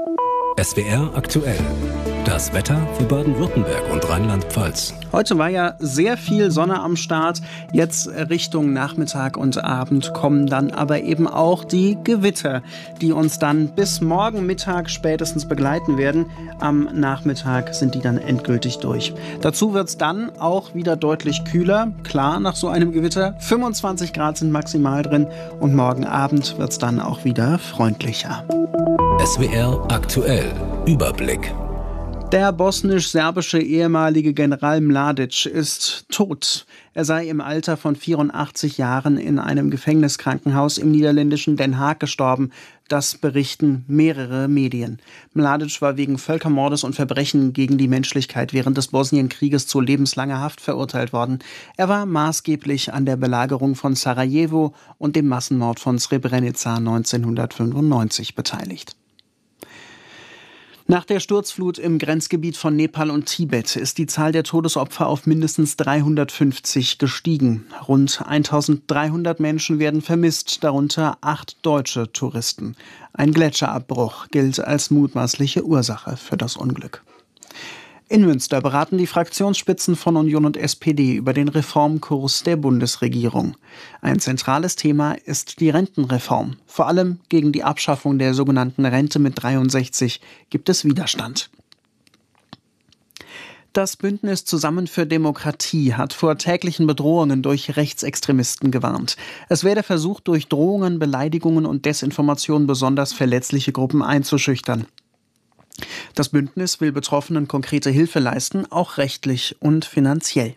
L: SWR aktuell. Das Wetter für Baden-Württemberg und Rheinland-Pfalz.
B: Heute war ja sehr viel Sonne am Start. Jetzt Richtung Nachmittag und Abend kommen dann aber eben auch die Gewitter, die uns dann bis morgen Mittag spätestens begleiten werden. Am Nachmittag sind die dann endgültig durch. Dazu wird es dann auch wieder deutlich kühler. Klar, nach so einem Gewitter. 25 Grad sind maximal drin. Und morgen Abend wird es dann auch wieder freundlicher.
L: SWR aktuell. Überblick.
B: Der bosnisch-serbische ehemalige General Mladic ist tot. Er sei im Alter von 84 Jahren in einem Gefängniskrankenhaus im niederländischen Den Haag gestorben. Das berichten mehrere Medien. Mladic war wegen Völkermordes und Verbrechen gegen die Menschlichkeit während des Bosnienkrieges zu lebenslanger Haft verurteilt worden. Er war maßgeblich an der Belagerung von Sarajevo und dem Massenmord von Srebrenica 1995 beteiligt. Nach der Sturzflut im Grenzgebiet von Nepal und Tibet ist die Zahl der Todesopfer auf mindestens 350 gestiegen. Rund 1300 Menschen werden vermisst, darunter 8 deutsche Touristen. Ein Gletscherabbruch gilt als mutmaßliche Ursache für das Unglück. In Münster beraten die Fraktionsspitzen von Union und SPD über den Reformkurs der Bundesregierung. Ein zentrales Thema ist die Rentenreform. Vor allem gegen die Abschaffung der sogenannten Rente mit 63 gibt es Widerstand. Das Bündnis Zusammen für Demokratie hat vor täglichen Bedrohungen durch Rechtsextremisten gewarnt. Es werde versucht, durch Drohungen, Beleidigungen und Desinformation besonders verletzliche Gruppen einzuschüchtern. Das Bündnis will Betroffenen konkrete Hilfe leisten, auch rechtlich und finanziell.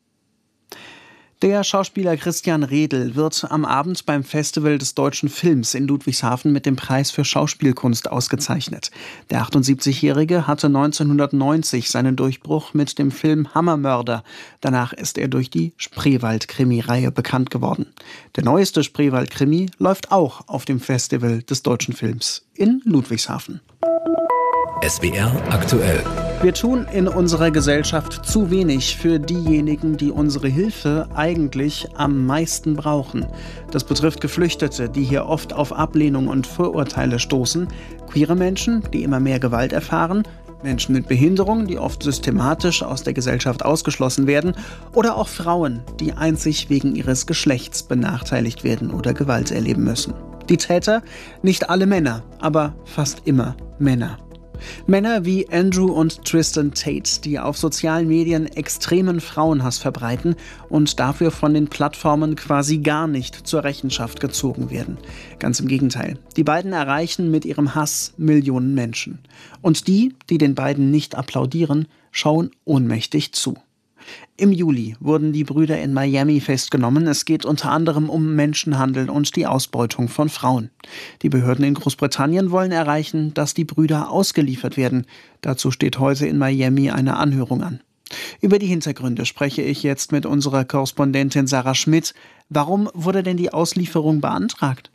B: Der Schauspieler Christian Redl wird am Abend beim Festival des deutschen Films in Ludwigshafen mit dem Preis für Schauspielkunst ausgezeichnet. Der 78-Jährige hatte 1990 seinen Durchbruch mit dem Film Hammermörder. Danach ist er durch die Spreewald-Krimi-Reihe bekannt geworden. Der neueste Spreewald-Krimi läuft auch auf dem Festival des deutschen Films in Ludwigshafen.
L: SWR aktuell.
B: Wir tun in unserer Gesellschaft zu wenig für diejenigen, die unsere Hilfe eigentlich am meisten brauchen. Das betrifft Geflüchtete, die hier oft auf Ablehnung und Vorurteile stoßen, queere Menschen, die immer mehr Gewalt erfahren, Menschen mit Behinderung, die oft systematisch aus der Gesellschaft ausgeschlossen werden, oder auch Frauen, die einzig wegen ihres Geschlechts benachteiligt werden oder Gewalt erleben müssen. Die Täter? Nicht alle Männer, aber fast immer Männer. Männer wie Andrew und Tristan Tate, die auf sozialen Medien extremen Frauenhass verbreiten und dafür von den Plattformen quasi gar nicht zur Rechenschaft gezogen werden. Ganz im Gegenteil. Die beiden erreichen mit ihrem Hass Millionen Menschen. Und die den beiden nicht applaudieren, schauen ohnmächtig zu. Im Juli wurden die Brüder in Miami festgenommen. Es geht unter anderem um Menschenhandel und die Ausbeutung von Frauen. Die Behörden in Großbritannien wollen erreichen, dass die Brüder ausgeliefert werden. Dazu steht heute in Miami eine Anhörung an. Über die Hintergründe spreche ich jetzt mit unserer Korrespondentin Sarah Schmidt. Warum wurde denn die Auslieferung beantragt?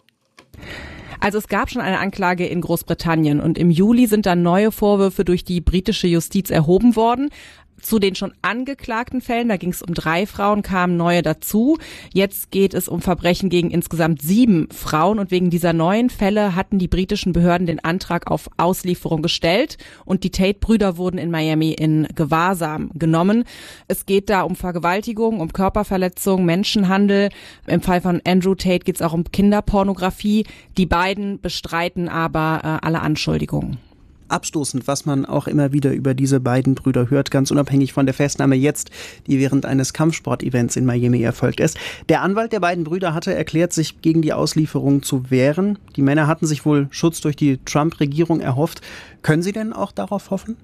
H: Also es gab schon eine Anklage in Großbritannien und im Juli sind dann neue Vorwürfe durch die britische Justiz erhoben worden. Zu den schon angeklagten Fällen, da ging es um 3 Frauen, kamen neue dazu. Jetzt geht es um Verbrechen gegen insgesamt 7 Frauen und wegen dieser neuen Fälle hatten die britischen Behörden den Antrag auf Auslieferung gestellt und die Tate-Brüder wurden in Miami in Gewahrsam genommen. Es geht da um Vergewaltigung, um Körperverletzung, Menschenhandel. Im Fall von Andrew Tate geht es auch um Kinderpornografie. Die beiden bestreiten aber alle Anschuldigungen.
B: Abstoßend, was man auch immer wieder über diese beiden Brüder hört, ganz unabhängig von der Festnahme jetzt, die während eines Kampfsportevents in Miami erfolgt ist. Der Anwalt der beiden Brüder hatte erklärt, sich gegen die Auslieferung zu wehren. Die Männer hatten sich wohl Schutz durch die Trump-Regierung erhofft. Können Sie denn auch darauf hoffen?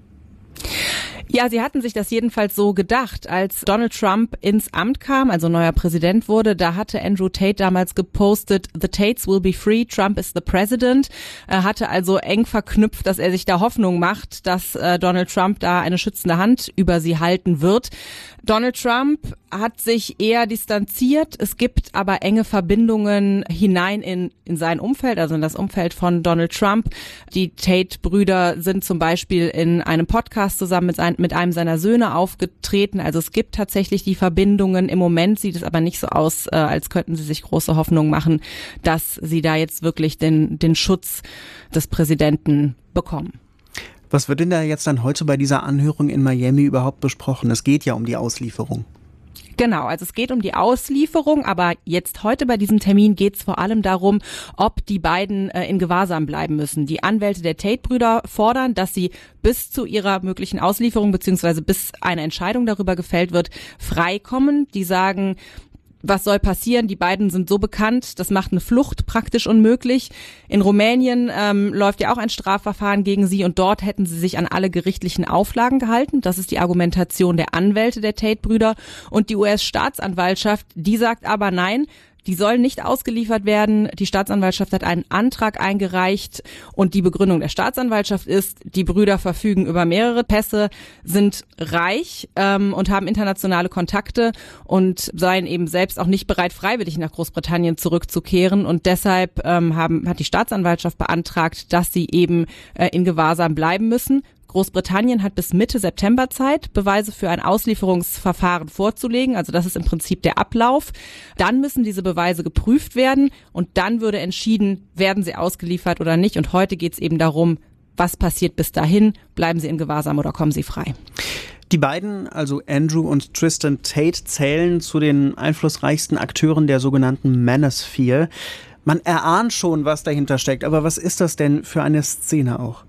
H: Ja, sie hatten sich das jedenfalls so gedacht. Als Donald Trump ins Amt kam, also neuer Präsident wurde, da hatte Andrew Tate damals gepostet, "The Tates will be free, Trump is the president." Er hatte also eng verknüpft, dass er sich da Hoffnung macht, dass Donald Trump da eine schützende Hand über sie halten wird. Donald Trump hat sich eher distanziert. Es gibt aber enge Verbindungen hinein in sein Umfeld, also in das Umfeld von Donald Trump. Die Tate-Brüder sind zum Beispiel in einem Podcast zusammen mit einem seiner Söhne aufgetreten. Also es gibt tatsächlich die Verbindungen. Im Moment sieht es aber nicht so aus, als könnten sie sich große Hoffnung machen, dass sie da jetzt wirklich den Schutz des Präsidenten bekommen.
B: Was wird denn da jetzt dann heute bei dieser Anhörung in Miami überhaupt besprochen? Es geht ja um die Auslieferung.
H: Genau, also es geht um die Auslieferung, aber jetzt heute bei diesem Termin geht es vor allem darum, ob die beiden in Gewahrsam bleiben müssen. Die Anwälte der Tate-Brüder fordern, dass sie bis zu ihrer möglichen Auslieferung bzw. bis eine Entscheidung darüber gefällt wird, freikommen. Die sagen, was soll passieren? Die beiden sind so bekannt, das macht eine Flucht praktisch unmöglich. In Rumänien läuft ja auch ein Strafverfahren gegen sie und dort hätten sie sich an alle gerichtlichen Auflagen gehalten. Das ist die Argumentation der Anwälte der Tate-Brüder. Und die US-Staatsanwaltschaft, die sagt aber nein, die sollen nicht ausgeliefert werden. Die Staatsanwaltschaft hat einen Antrag eingereicht und die Begründung der Staatsanwaltschaft ist, die Brüder verfügen über mehrere Pässe, sind reich und haben internationale Kontakte und seien eben selbst auch nicht bereit, freiwillig nach Großbritannien zurückzukehren. Und deshalb hat die Staatsanwaltschaft beantragt, dass sie eben in Gewahrsam bleiben müssen. Großbritannien hat bis Mitte September Zeit, Beweise für ein Auslieferungsverfahren vorzulegen. Also das ist im Prinzip der Ablauf. Dann müssen diese Beweise geprüft werden und dann würde entschieden, werden sie ausgeliefert oder nicht. Und heute geht es eben darum, was passiert bis dahin? Bleiben sie in Gewahrsam oder kommen sie frei?
B: Die beiden, also Andrew und Tristan Tate, zählen zu den einflussreichsten Akteuren der sogenannten Manosphere. Man erahnt schon, was dahinter steckt. Aber was ist das denn für eine Szene auch?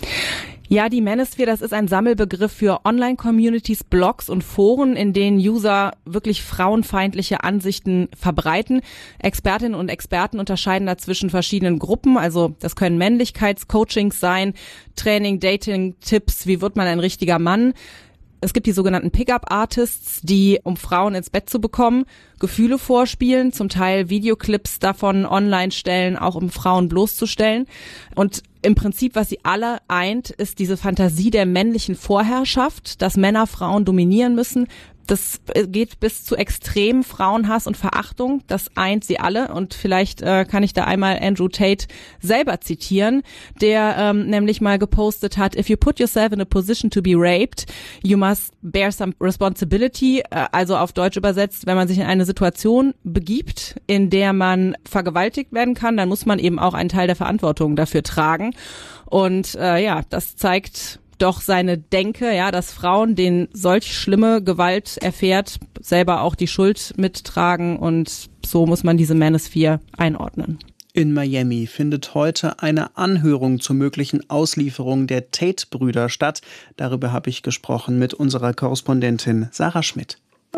H: Ja, die Manosphere, das ist ein Sammelbegriff für Online-Communities, Blogs und Foren, in denen User wirklich frauenfeindliche Ansichten verbreiten. Expertinnen und Experten unterscheiden da zwischen verschiedenen Gruppen. Also das können Männlichkeitscoachings sein, Training, Dating, Tipps, wie wird man ein richtiger Mann. Es gibt die sogenannten Pickup-Artists, die, um Frauen ins Bett zu bekommen, Gefühle vorspielen, zum Teil Videoclips davon online stellen, auch um Frauen bloßzustellen. Und im Prinzip, was sie alle eint, ist diese Fantasie der männlichen Vorherrschaft, dass Männer Frauen dominieren müssen. Das geht bis zu extremem Frauenhass und Verachtung. Das eint sie alle. Und vielleicht kann ich da einmal Andrew Tate selber zitieren, der nämlich mal gepostet hat, "If you put yourself in a position to be raped, you must bear some responsibility." Also auf Deutsch übersetzt, wenn man sich in eine Situation begibt, in der man vergewaltigt werden kann, dann muss man eben auch einen Teil der Verantwortung dafür tragen. Und das zeigt doch seine Denke, ja, dass Frauen, denen solch schlimme Gewalt erfährt, selber auch die Schuld mittragen und so muss man diese Manosphere einordnen.
B: In Miami findet heute eine Anhörung zur möglichen Auslieferung der Tate-Brüder statt. Darüber habe ich gesprochen mit unserer Korrespondentin Sarah Schmidt.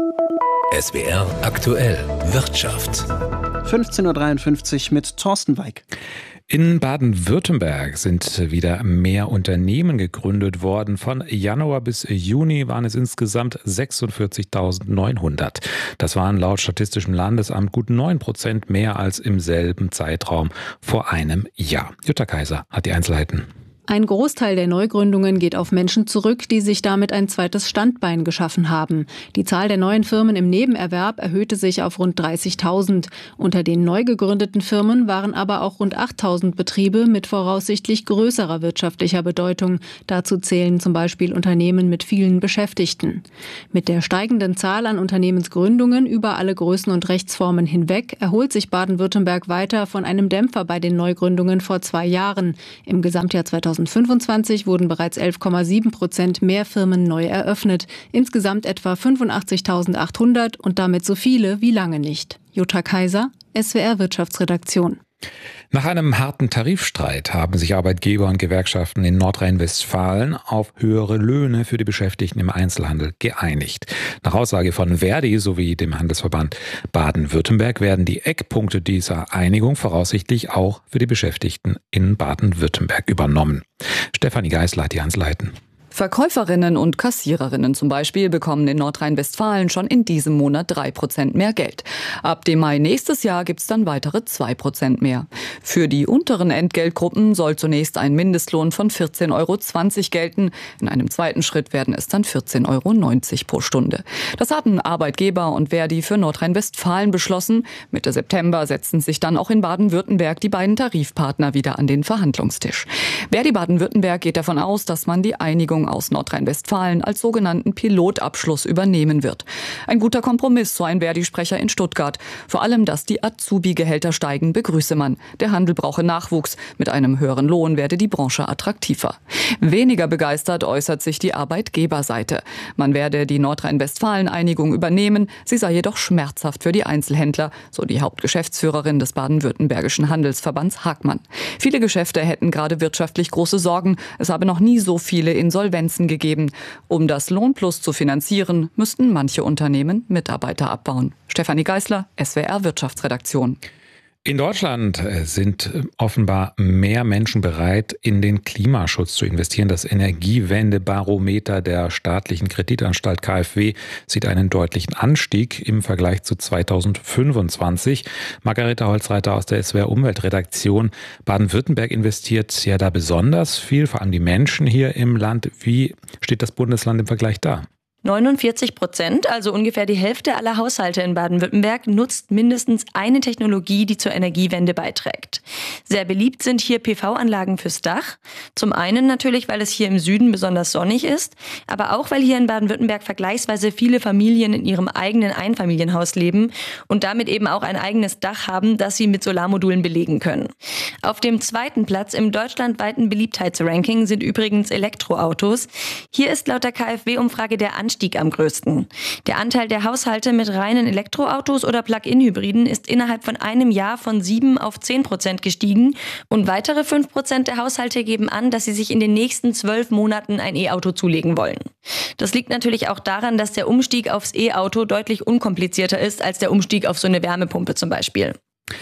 L: SWR aktuell Wirtschaft.
B: 15:53 Uhr mit Thorsten Weig.
I: In Baden-Württemberg sind wieder mehr Unternehmen gegründet worden. Von Januar bis Juni waren es insgesamt 46.900. Das waren laut Statistischem Landesamt gut 9% mehr als im selben Zeitraum vor einem Jahr. Jutta Kaiser hat die Einzelheiten.
J: Ein Großteil der Neugründungen geht auf Menschen zurück, die sich damit ein zweites Standbein geschaffen haben. Die Zahl der neuen Firmen im Nebenerwerb erhöhte sich auf rund 30.000. Unter den neu gegründeten Firmen waren aber auch rund 8.000 Betriebe mit voraussichtlich größerer wirtschaftlicher Bedeutung. Dazu zählen zum Beispiel Unternehmen mit vielen Beschäftigten. Mit der steigenden Zahl an Unternehmensgründungen über alle Größen und Rechtsformen hinweg erholt sich Baden-Württemberg weiter von einem Dämpfer bei den Neugründungen vor 2 Jahren. Im Gesamtjahr 2025 wurden bereits 11,7% mehr Firmen neu eröffnet. Insgesamt etwa 85.800 und damit so viele wie lange nicht. Jutta Kaiser, SWR Wirtschaftsredaktion.
I: Nach einem harten Tarifstreit haben sich Arbeitgeber und Gewerkschaften in Nordrhein-Westfalen auf höhere Löhne für die Beschäftigten im Einzelhandel geeinigt. Nach Aussage von Verdi sowie dem Handelsverband Baden-Württemberg werden die Eckpunkte dieser Einigung voraussichtlich auch für die Beschäftigten in Baden-Württemberg übernommen. Stefanie Geisler hat die Einzelheiten.
K: Verkäuferinnen und Kassiererinnen zum Beispiel bekommen in Nordrhein-Westfalen schon in diesem Monat 3% mehr Geld. Ab dem Mai nächstes Jahr gibt's dann weitere 2% mehr. Für die unteren Entgeltgruppen soll zunächst ein Mindestlohn von 14,20 € gelten. In einem zweiten Schritt werden es dann 14,90 € pro Stunde. Das hatten Arbeitgeber und Verdi für Nordrhein-Westfalen beschlossen. Mitte September setzten sich dann auch in Baden-Württemberg die beiden Tarifpartner wieder an den Verhandlungstisch. Verdi Baden-Württemberg geht davon aus, dass man die Einigung aus Nordrhein-Westfalen als sogenannten Pilotabschluss übernehmen wird. Ein guter Kompromiss, so ein Verdi-Sprecher in Stuttgart. Vor allem, dass die Azubi-Gehälter steigen, begrüße man. Der Handel brauche Nachwuchs. Mit einem höheren Lohn werde die Branche attraktiver. Weniger begeistert äußert sich die Arbeitgeberseite. Man werde die Nordrhein-Westfalen-Einigung übernehmen. Sie sei jedoch schmerzhaft für die Einzelhändler, so die Hauptgeschäftsführerin des baden-württembergischen Handelsverbands Hagmann. Viele Geschäfte hätten gerade wirtschaftlich große Sorgen. Es habe noch nie so viele Insolvenzen gegeben. Um das Lohnplus zu finanzieren, müssten manche Unternehmen Mitarbeiter abbauen. Stefanie Geisler, SWR Wirtschaftsredaktion.
I: In Deutschland sind offenbar mehr Menschen bereit, in den Klimaschutz zu investieren. Das Energiewendebarometer der staatlichen Kreditanstalt KfW sieht einen deutlichen Anstieg im Vergleich zu 2025. Margareta Holzreiter aus der SWR Umweltredaktion. Baden-Württemberg investiert ja da besonders viel, vor allem die Menschen hier im Land. Wie steht das Bundesland im Vergleich da?
X: 49%, also ungefähr die Hälfte aller Haushalte in Baden-Württemberg, nutzt mindestens eine Technologie, die zur Energiewende beiträgt. Sehr beliebt sind hier PV-Anlagen fürs Dach. Zum einen natürlich, weil es hier im Süden besonders sonnig ist, aber auch, weil hier in Baden-Württemberg vergleichsweise viele Familien in ihrem eigenen Einfamilienhaus leben und damit eben auch ein eigenes Dach haben, das sie mit Solarmodulen belegen können. Auf dem zweiten Platz im deutschlandweiten Beliebtheitsranking sind übrigens Elektroautos. Hier ist laut der KfW-Umfrage der Anstieg am größten. Der Anteil der Haushalte mit reinen Elektroautos oder Plug-in-Hybriden ist innerhalb von einem Jahr von 7 auf 10% gestiegen und weitere 5% der Haushalte geben an, dass sie sich in den nächsten 12 Monaten ein E-Auto zulegen wollen. Das liegt natürlich auch daran, dass der Umstieg aufs E-Auto deutlich unkomplizierter ist als der Umstieg auf so eine Wärmepumpe zum Beispiel.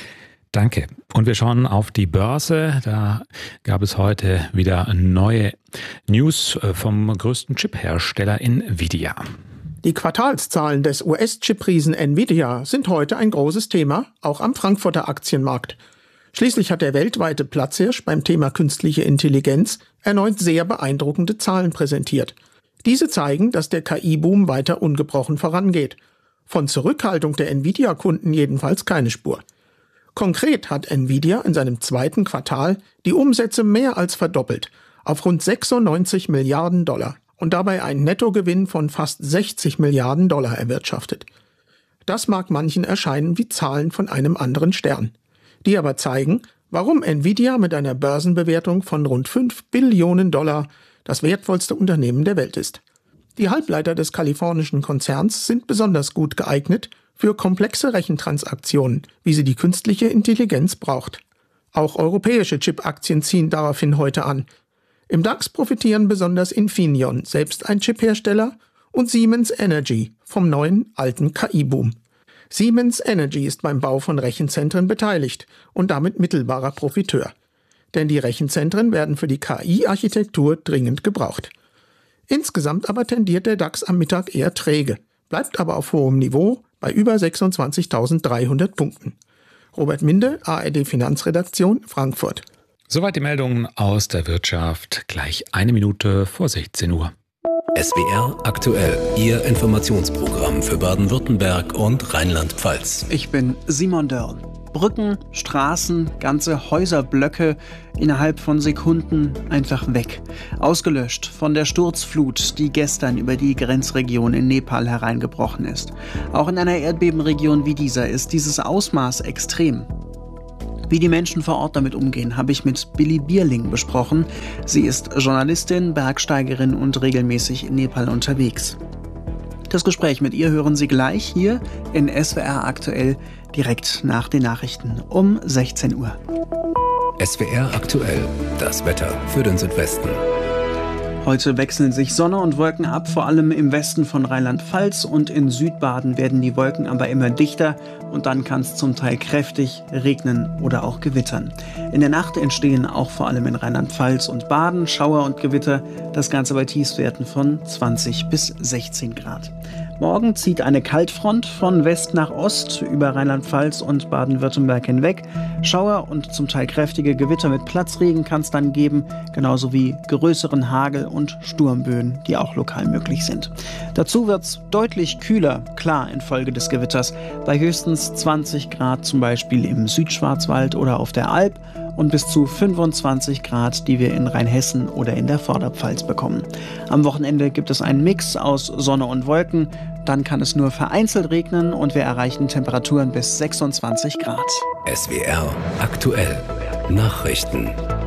I: Danke. Und wir schauen auf die Börse. Da gab es heute wieder neue News vom größten Chip-Hersteller Nvidia.
Y: Die Quartalszahlen des US-Chip-Riesen Nvidia sind heute ein großes Thema, auch am Frankfurter Aktienmarkt. Schließlich hat der weltweite Platzhirsch beim Thema künstliche Intelligenz erneut sehr beeindruckende Zahlen präsentiert. Diese zeigen, dass der KI-Boom weiter ungebrochen vorangeht. Von Zurückhaltung der Nvidia-Kunden jedenfalls keine Spur. Konkret hat Nvidia in seinem zweiten Quartal die Umsätze mehr als verdoppelt, auf rund 96 Milliarden $, und dabei einen Nettogewinn von fast 60 Milliarden $ erwirtschaftet. Das mag manchen erscheinen wie Zahlen von einem anderen Stern. Die aber zeigen, warum Nvidia mit einer Börsenbewertung von rund 5 Billionen $ das wertvollste Unternehmen der Welt ist. Die Halbleiter des kalifornischen Konzerns sind besonders gut geeignet für komplexe Rechentransaktionen, wie sie die künstliche Intelligenz braucht. Auch europäische Chip-Aktien ziehen daraufhin heute an. Im DAX profitieren besonders Infineon, selbst ein Chip-Hersteller, und Siemens Energy vom neuen alten KI-Boom. Siemens Energy ist beim Bau von Rechenzentren beteiligt und damit mittelbarer Profiteur. denn die Rechenzentren werden für die KI-Architektur dringend gebraucht. Insgesamt aber tendiert der DAX am Mittag eher träge, bleibt aber auf hohem Niveau bei über 26.300 Punkten. Robert Minde, ARD Finanzredaktion, Frankfurt.
I: Soweit die Meldungen aus der Wirtschaft. Gleich 1 Minute vor 16 Uhr.
L: SWR aktuell, Ihr Informationsprogramm für Baden-Württemberg und Rheinland-Pfalz.
B: Ich bin Simon Dörl. Brücken, Straßen, ganze Häuserblöcke innerhalb von Sekunden einfach weg. Ausgelöscht von der Sturzflut, die gestern über die Grenzregion in Nepal hereingebrochen ist. Auch in einer Erdbebenregion wie dieser ist dieses Ausmaß extrem. Wie die Menschen vor Ort damit umgehen, habe ich mit Billy Bierling besprochen. Sie ist Journalistin, Bergsteigerin und regelmäßig in Nepal unterwegs. Das Gespräch mit ihr hören Sie gleich hier in SWR aktuell, direkt nach den Nachrichten um 16 Uhr.
L: SWR aktuell, das Wetter für den Südwesten.
B: Heute wechseln sich Sonne und Wolken ab, vor allem im Westen von Rheinland-Pfalz und in Südbaden werden die Wolken aber immer dichter und dann kann es zum Teil kräftig regnen oder auch gewittern. In der Nacht entstehen auch vor allem in Rheinland-Pfalz und Baden Schauer und Gewitter, das Ganze bei Tiefstwerten von 20 bis 16 Grad. Morgen zieht eine Kaltfront von West nach Ost über Rheinland-Pfalz und Baden-Württemberg hinweg. Schauer und zum Teil kräftige Gewitter mit Platzregen kann es dann geben, genauso wie größeren Hagel und Sturmböen, die auch lokal möglich sind. Dazu wird es deutlich kühler, klar infolge des Gewitters, bei höchstens 20 Grad zum Beispiel im Südschwarzwald oder auf der Alp und bis zu 25 Grad, die wir in Rheinhessen oder in der Vorderpfalz bekommen. Am Wochenende gibt es einen Mix aus Sonne und Wolken, dann kann es nur vereinzelt regnen und wir erreichen Temperaturen bis 26 Grad.
L: SWR aktuell, Nachrichten.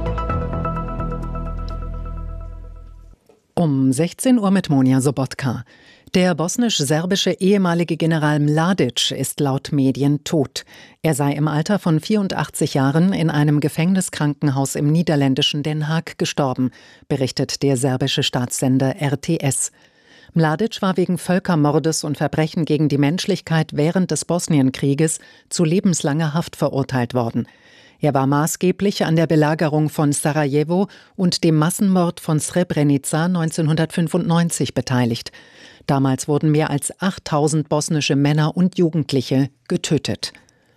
A: Um 16 Uhr mit Monja Sobotka. Der bosnisch-serbische ehemalige General Mladic ist laut Medien tot. Er sei im Alter von 84 Jahren in einem Gefängniskrankenhaus im niederländischen Den Haag gestorben, berichtet der serbische Staatssender RTS. Mladic war wegen Völkermordes und Verbrechen gegen die Menschlichkeit während des Bosnienkrieges zu lebenslanger Haft verurteilt worden. Er war maßgeblich an der Belagerung von Sarajevo und dem Massenmord von Srebrenica 1995 beteiligt. Damals wurden mehr als 8000 bosnische Männer und Jugendliche getötet.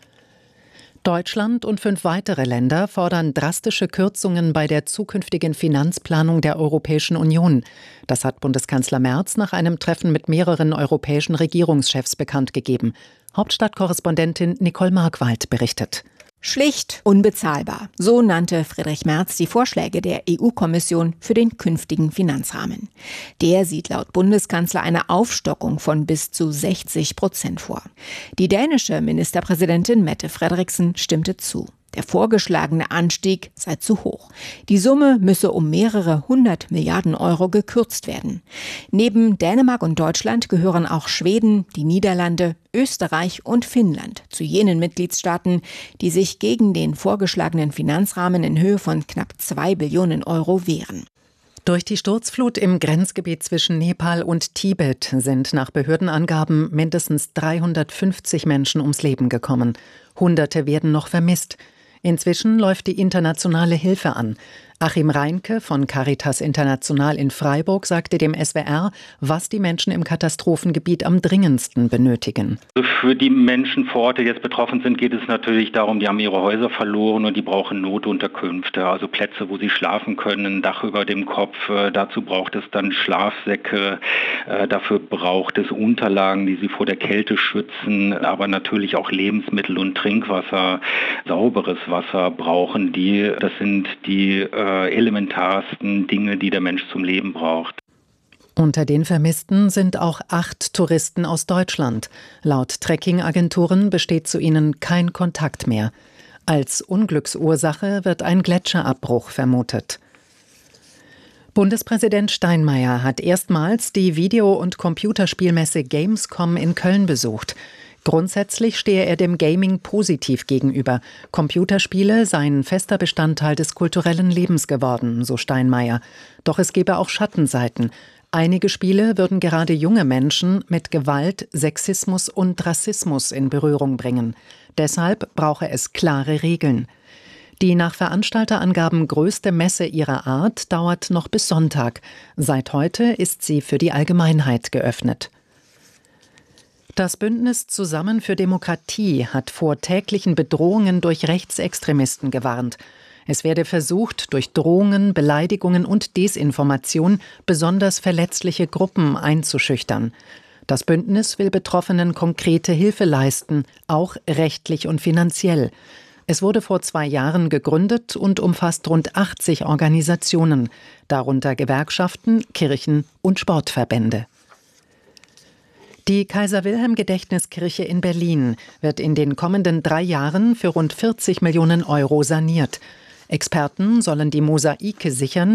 A: Deutschland und 5 weitere Länder fordern drastische Kürzungen bei der zukünftigen Finanzplanung der Europäischen Union. Das hat Bundeskanzler Merz nach einem Treffen mit mehreren europäischen Regierungschefs bekannt gegeben. Hauptstadtkorrespondentin Nicole Markwald berichtet.
M: Schlicht, unbezahlbar. So nannte Friedrich Merz die Vorschläge der EU-Kommission für den künftigen Finanzrahmen. Der sieht laut Bundeskanzler eine Aufstockung von bis zu 60% vor. Die dänische Ministerpräsidentin Mette Frederiksen stimmte zu. Der vorgeschlagene Anstieg sei zu hoch. Die Summe müsse um mehrere 100 Milliarden Euro gekürzt werden. Neben Dänemark und Deutschland gehören auch Schweden, die Niederlande, Österreich und Finnland zu jenen Mitgliedstaaten, die sich gegen den vorgeschlagenen Finanzrahmen in Höhe von knapp 2 Billionen Euro wehren.
A: Durch die Sturzflut im Grenzgebiet zwischen Nepal und Tibet sind nach Behördenangaben mindestens 350 Menschen ums Leben gekommen. Hunderte werden noch vermisst. Inzwischen läuft die internationale Hilfe an. Achim Reinke von Caritas International in Freiburg sagte dem SWR, was die Menschen im Katastrophengebiet am dringendsten benötigen.
O: Für die Menschen vor Ort, die jetzt betroffen sind, geht es natürlich darum, die haben ihre Häuser verloren und die brauchen Notunterkünfte, also Plätze, wo sie schlafen können, ein Dach über dem Kopf. Dazu braucht es dann Schlafsäcke, dafür braucht es Unterlagen, die sie vor der Kälte schützen, aber natürlich auch Lebensmittel und Trinkwasser, sauberes Wasser brauchen die. Das sind die elementarsten Dinge, die der Mensch zum Leben braucht.
A: Unter den Vermissten sind auch 8 Touristen aus Deutschland. Laut Trekkingagenturen besteht zu ihnen kein Kontakt mehr. Als Unglücksursache wird ein Gletscherabbruch vermutet. Bundespräsident Steinmeier hat erstmals die Video- und Computerspielmesse Gamescom in Köln besucht. Grundsätzlich stehe er dem Gaming positiv gegenüber. Computerspiele seien fester Bestandteil des kulturellen Lebens geworden, so Steinmeier. Doch es gebe auch Schattenseiten. Einige Spiele würden gerade junge Menschen mit Gewalt, Sexismus und Rassismus in Berührung bringen. Deshalb brauche es klare Regeln. Die nach Veranstalterangaben größte Messe ihrer Art dauert noch bis Sonntag. Seit heute ist sie für die Allgemeinheit geöffnet. Das Bündnis Zusammen für Demokratie hat vor täglichen Bedrohungen durch Rechtsextremisten gewarnt. Es werde versucht, durch Drohungen, Beleidigungen und Desinformation besonders verletzliche Gruppen einzuschüchtern. Das Bündnis will Betroffenen konkrete Hilfe leisten, auch rechtlich und finanziell. Es wurde vor 2 Jahren gegründet und umfasst rund 80 Organisationen, darunter Gewerkschaften, Kirchen und Sportverbände. Die Kaiser-Wilhelm-Gedächtniskirche in Berlin wird in den kommenden 3 Jahren für rund 40 Millionen Euro saniert. Experten sollen die Mosaike sichern,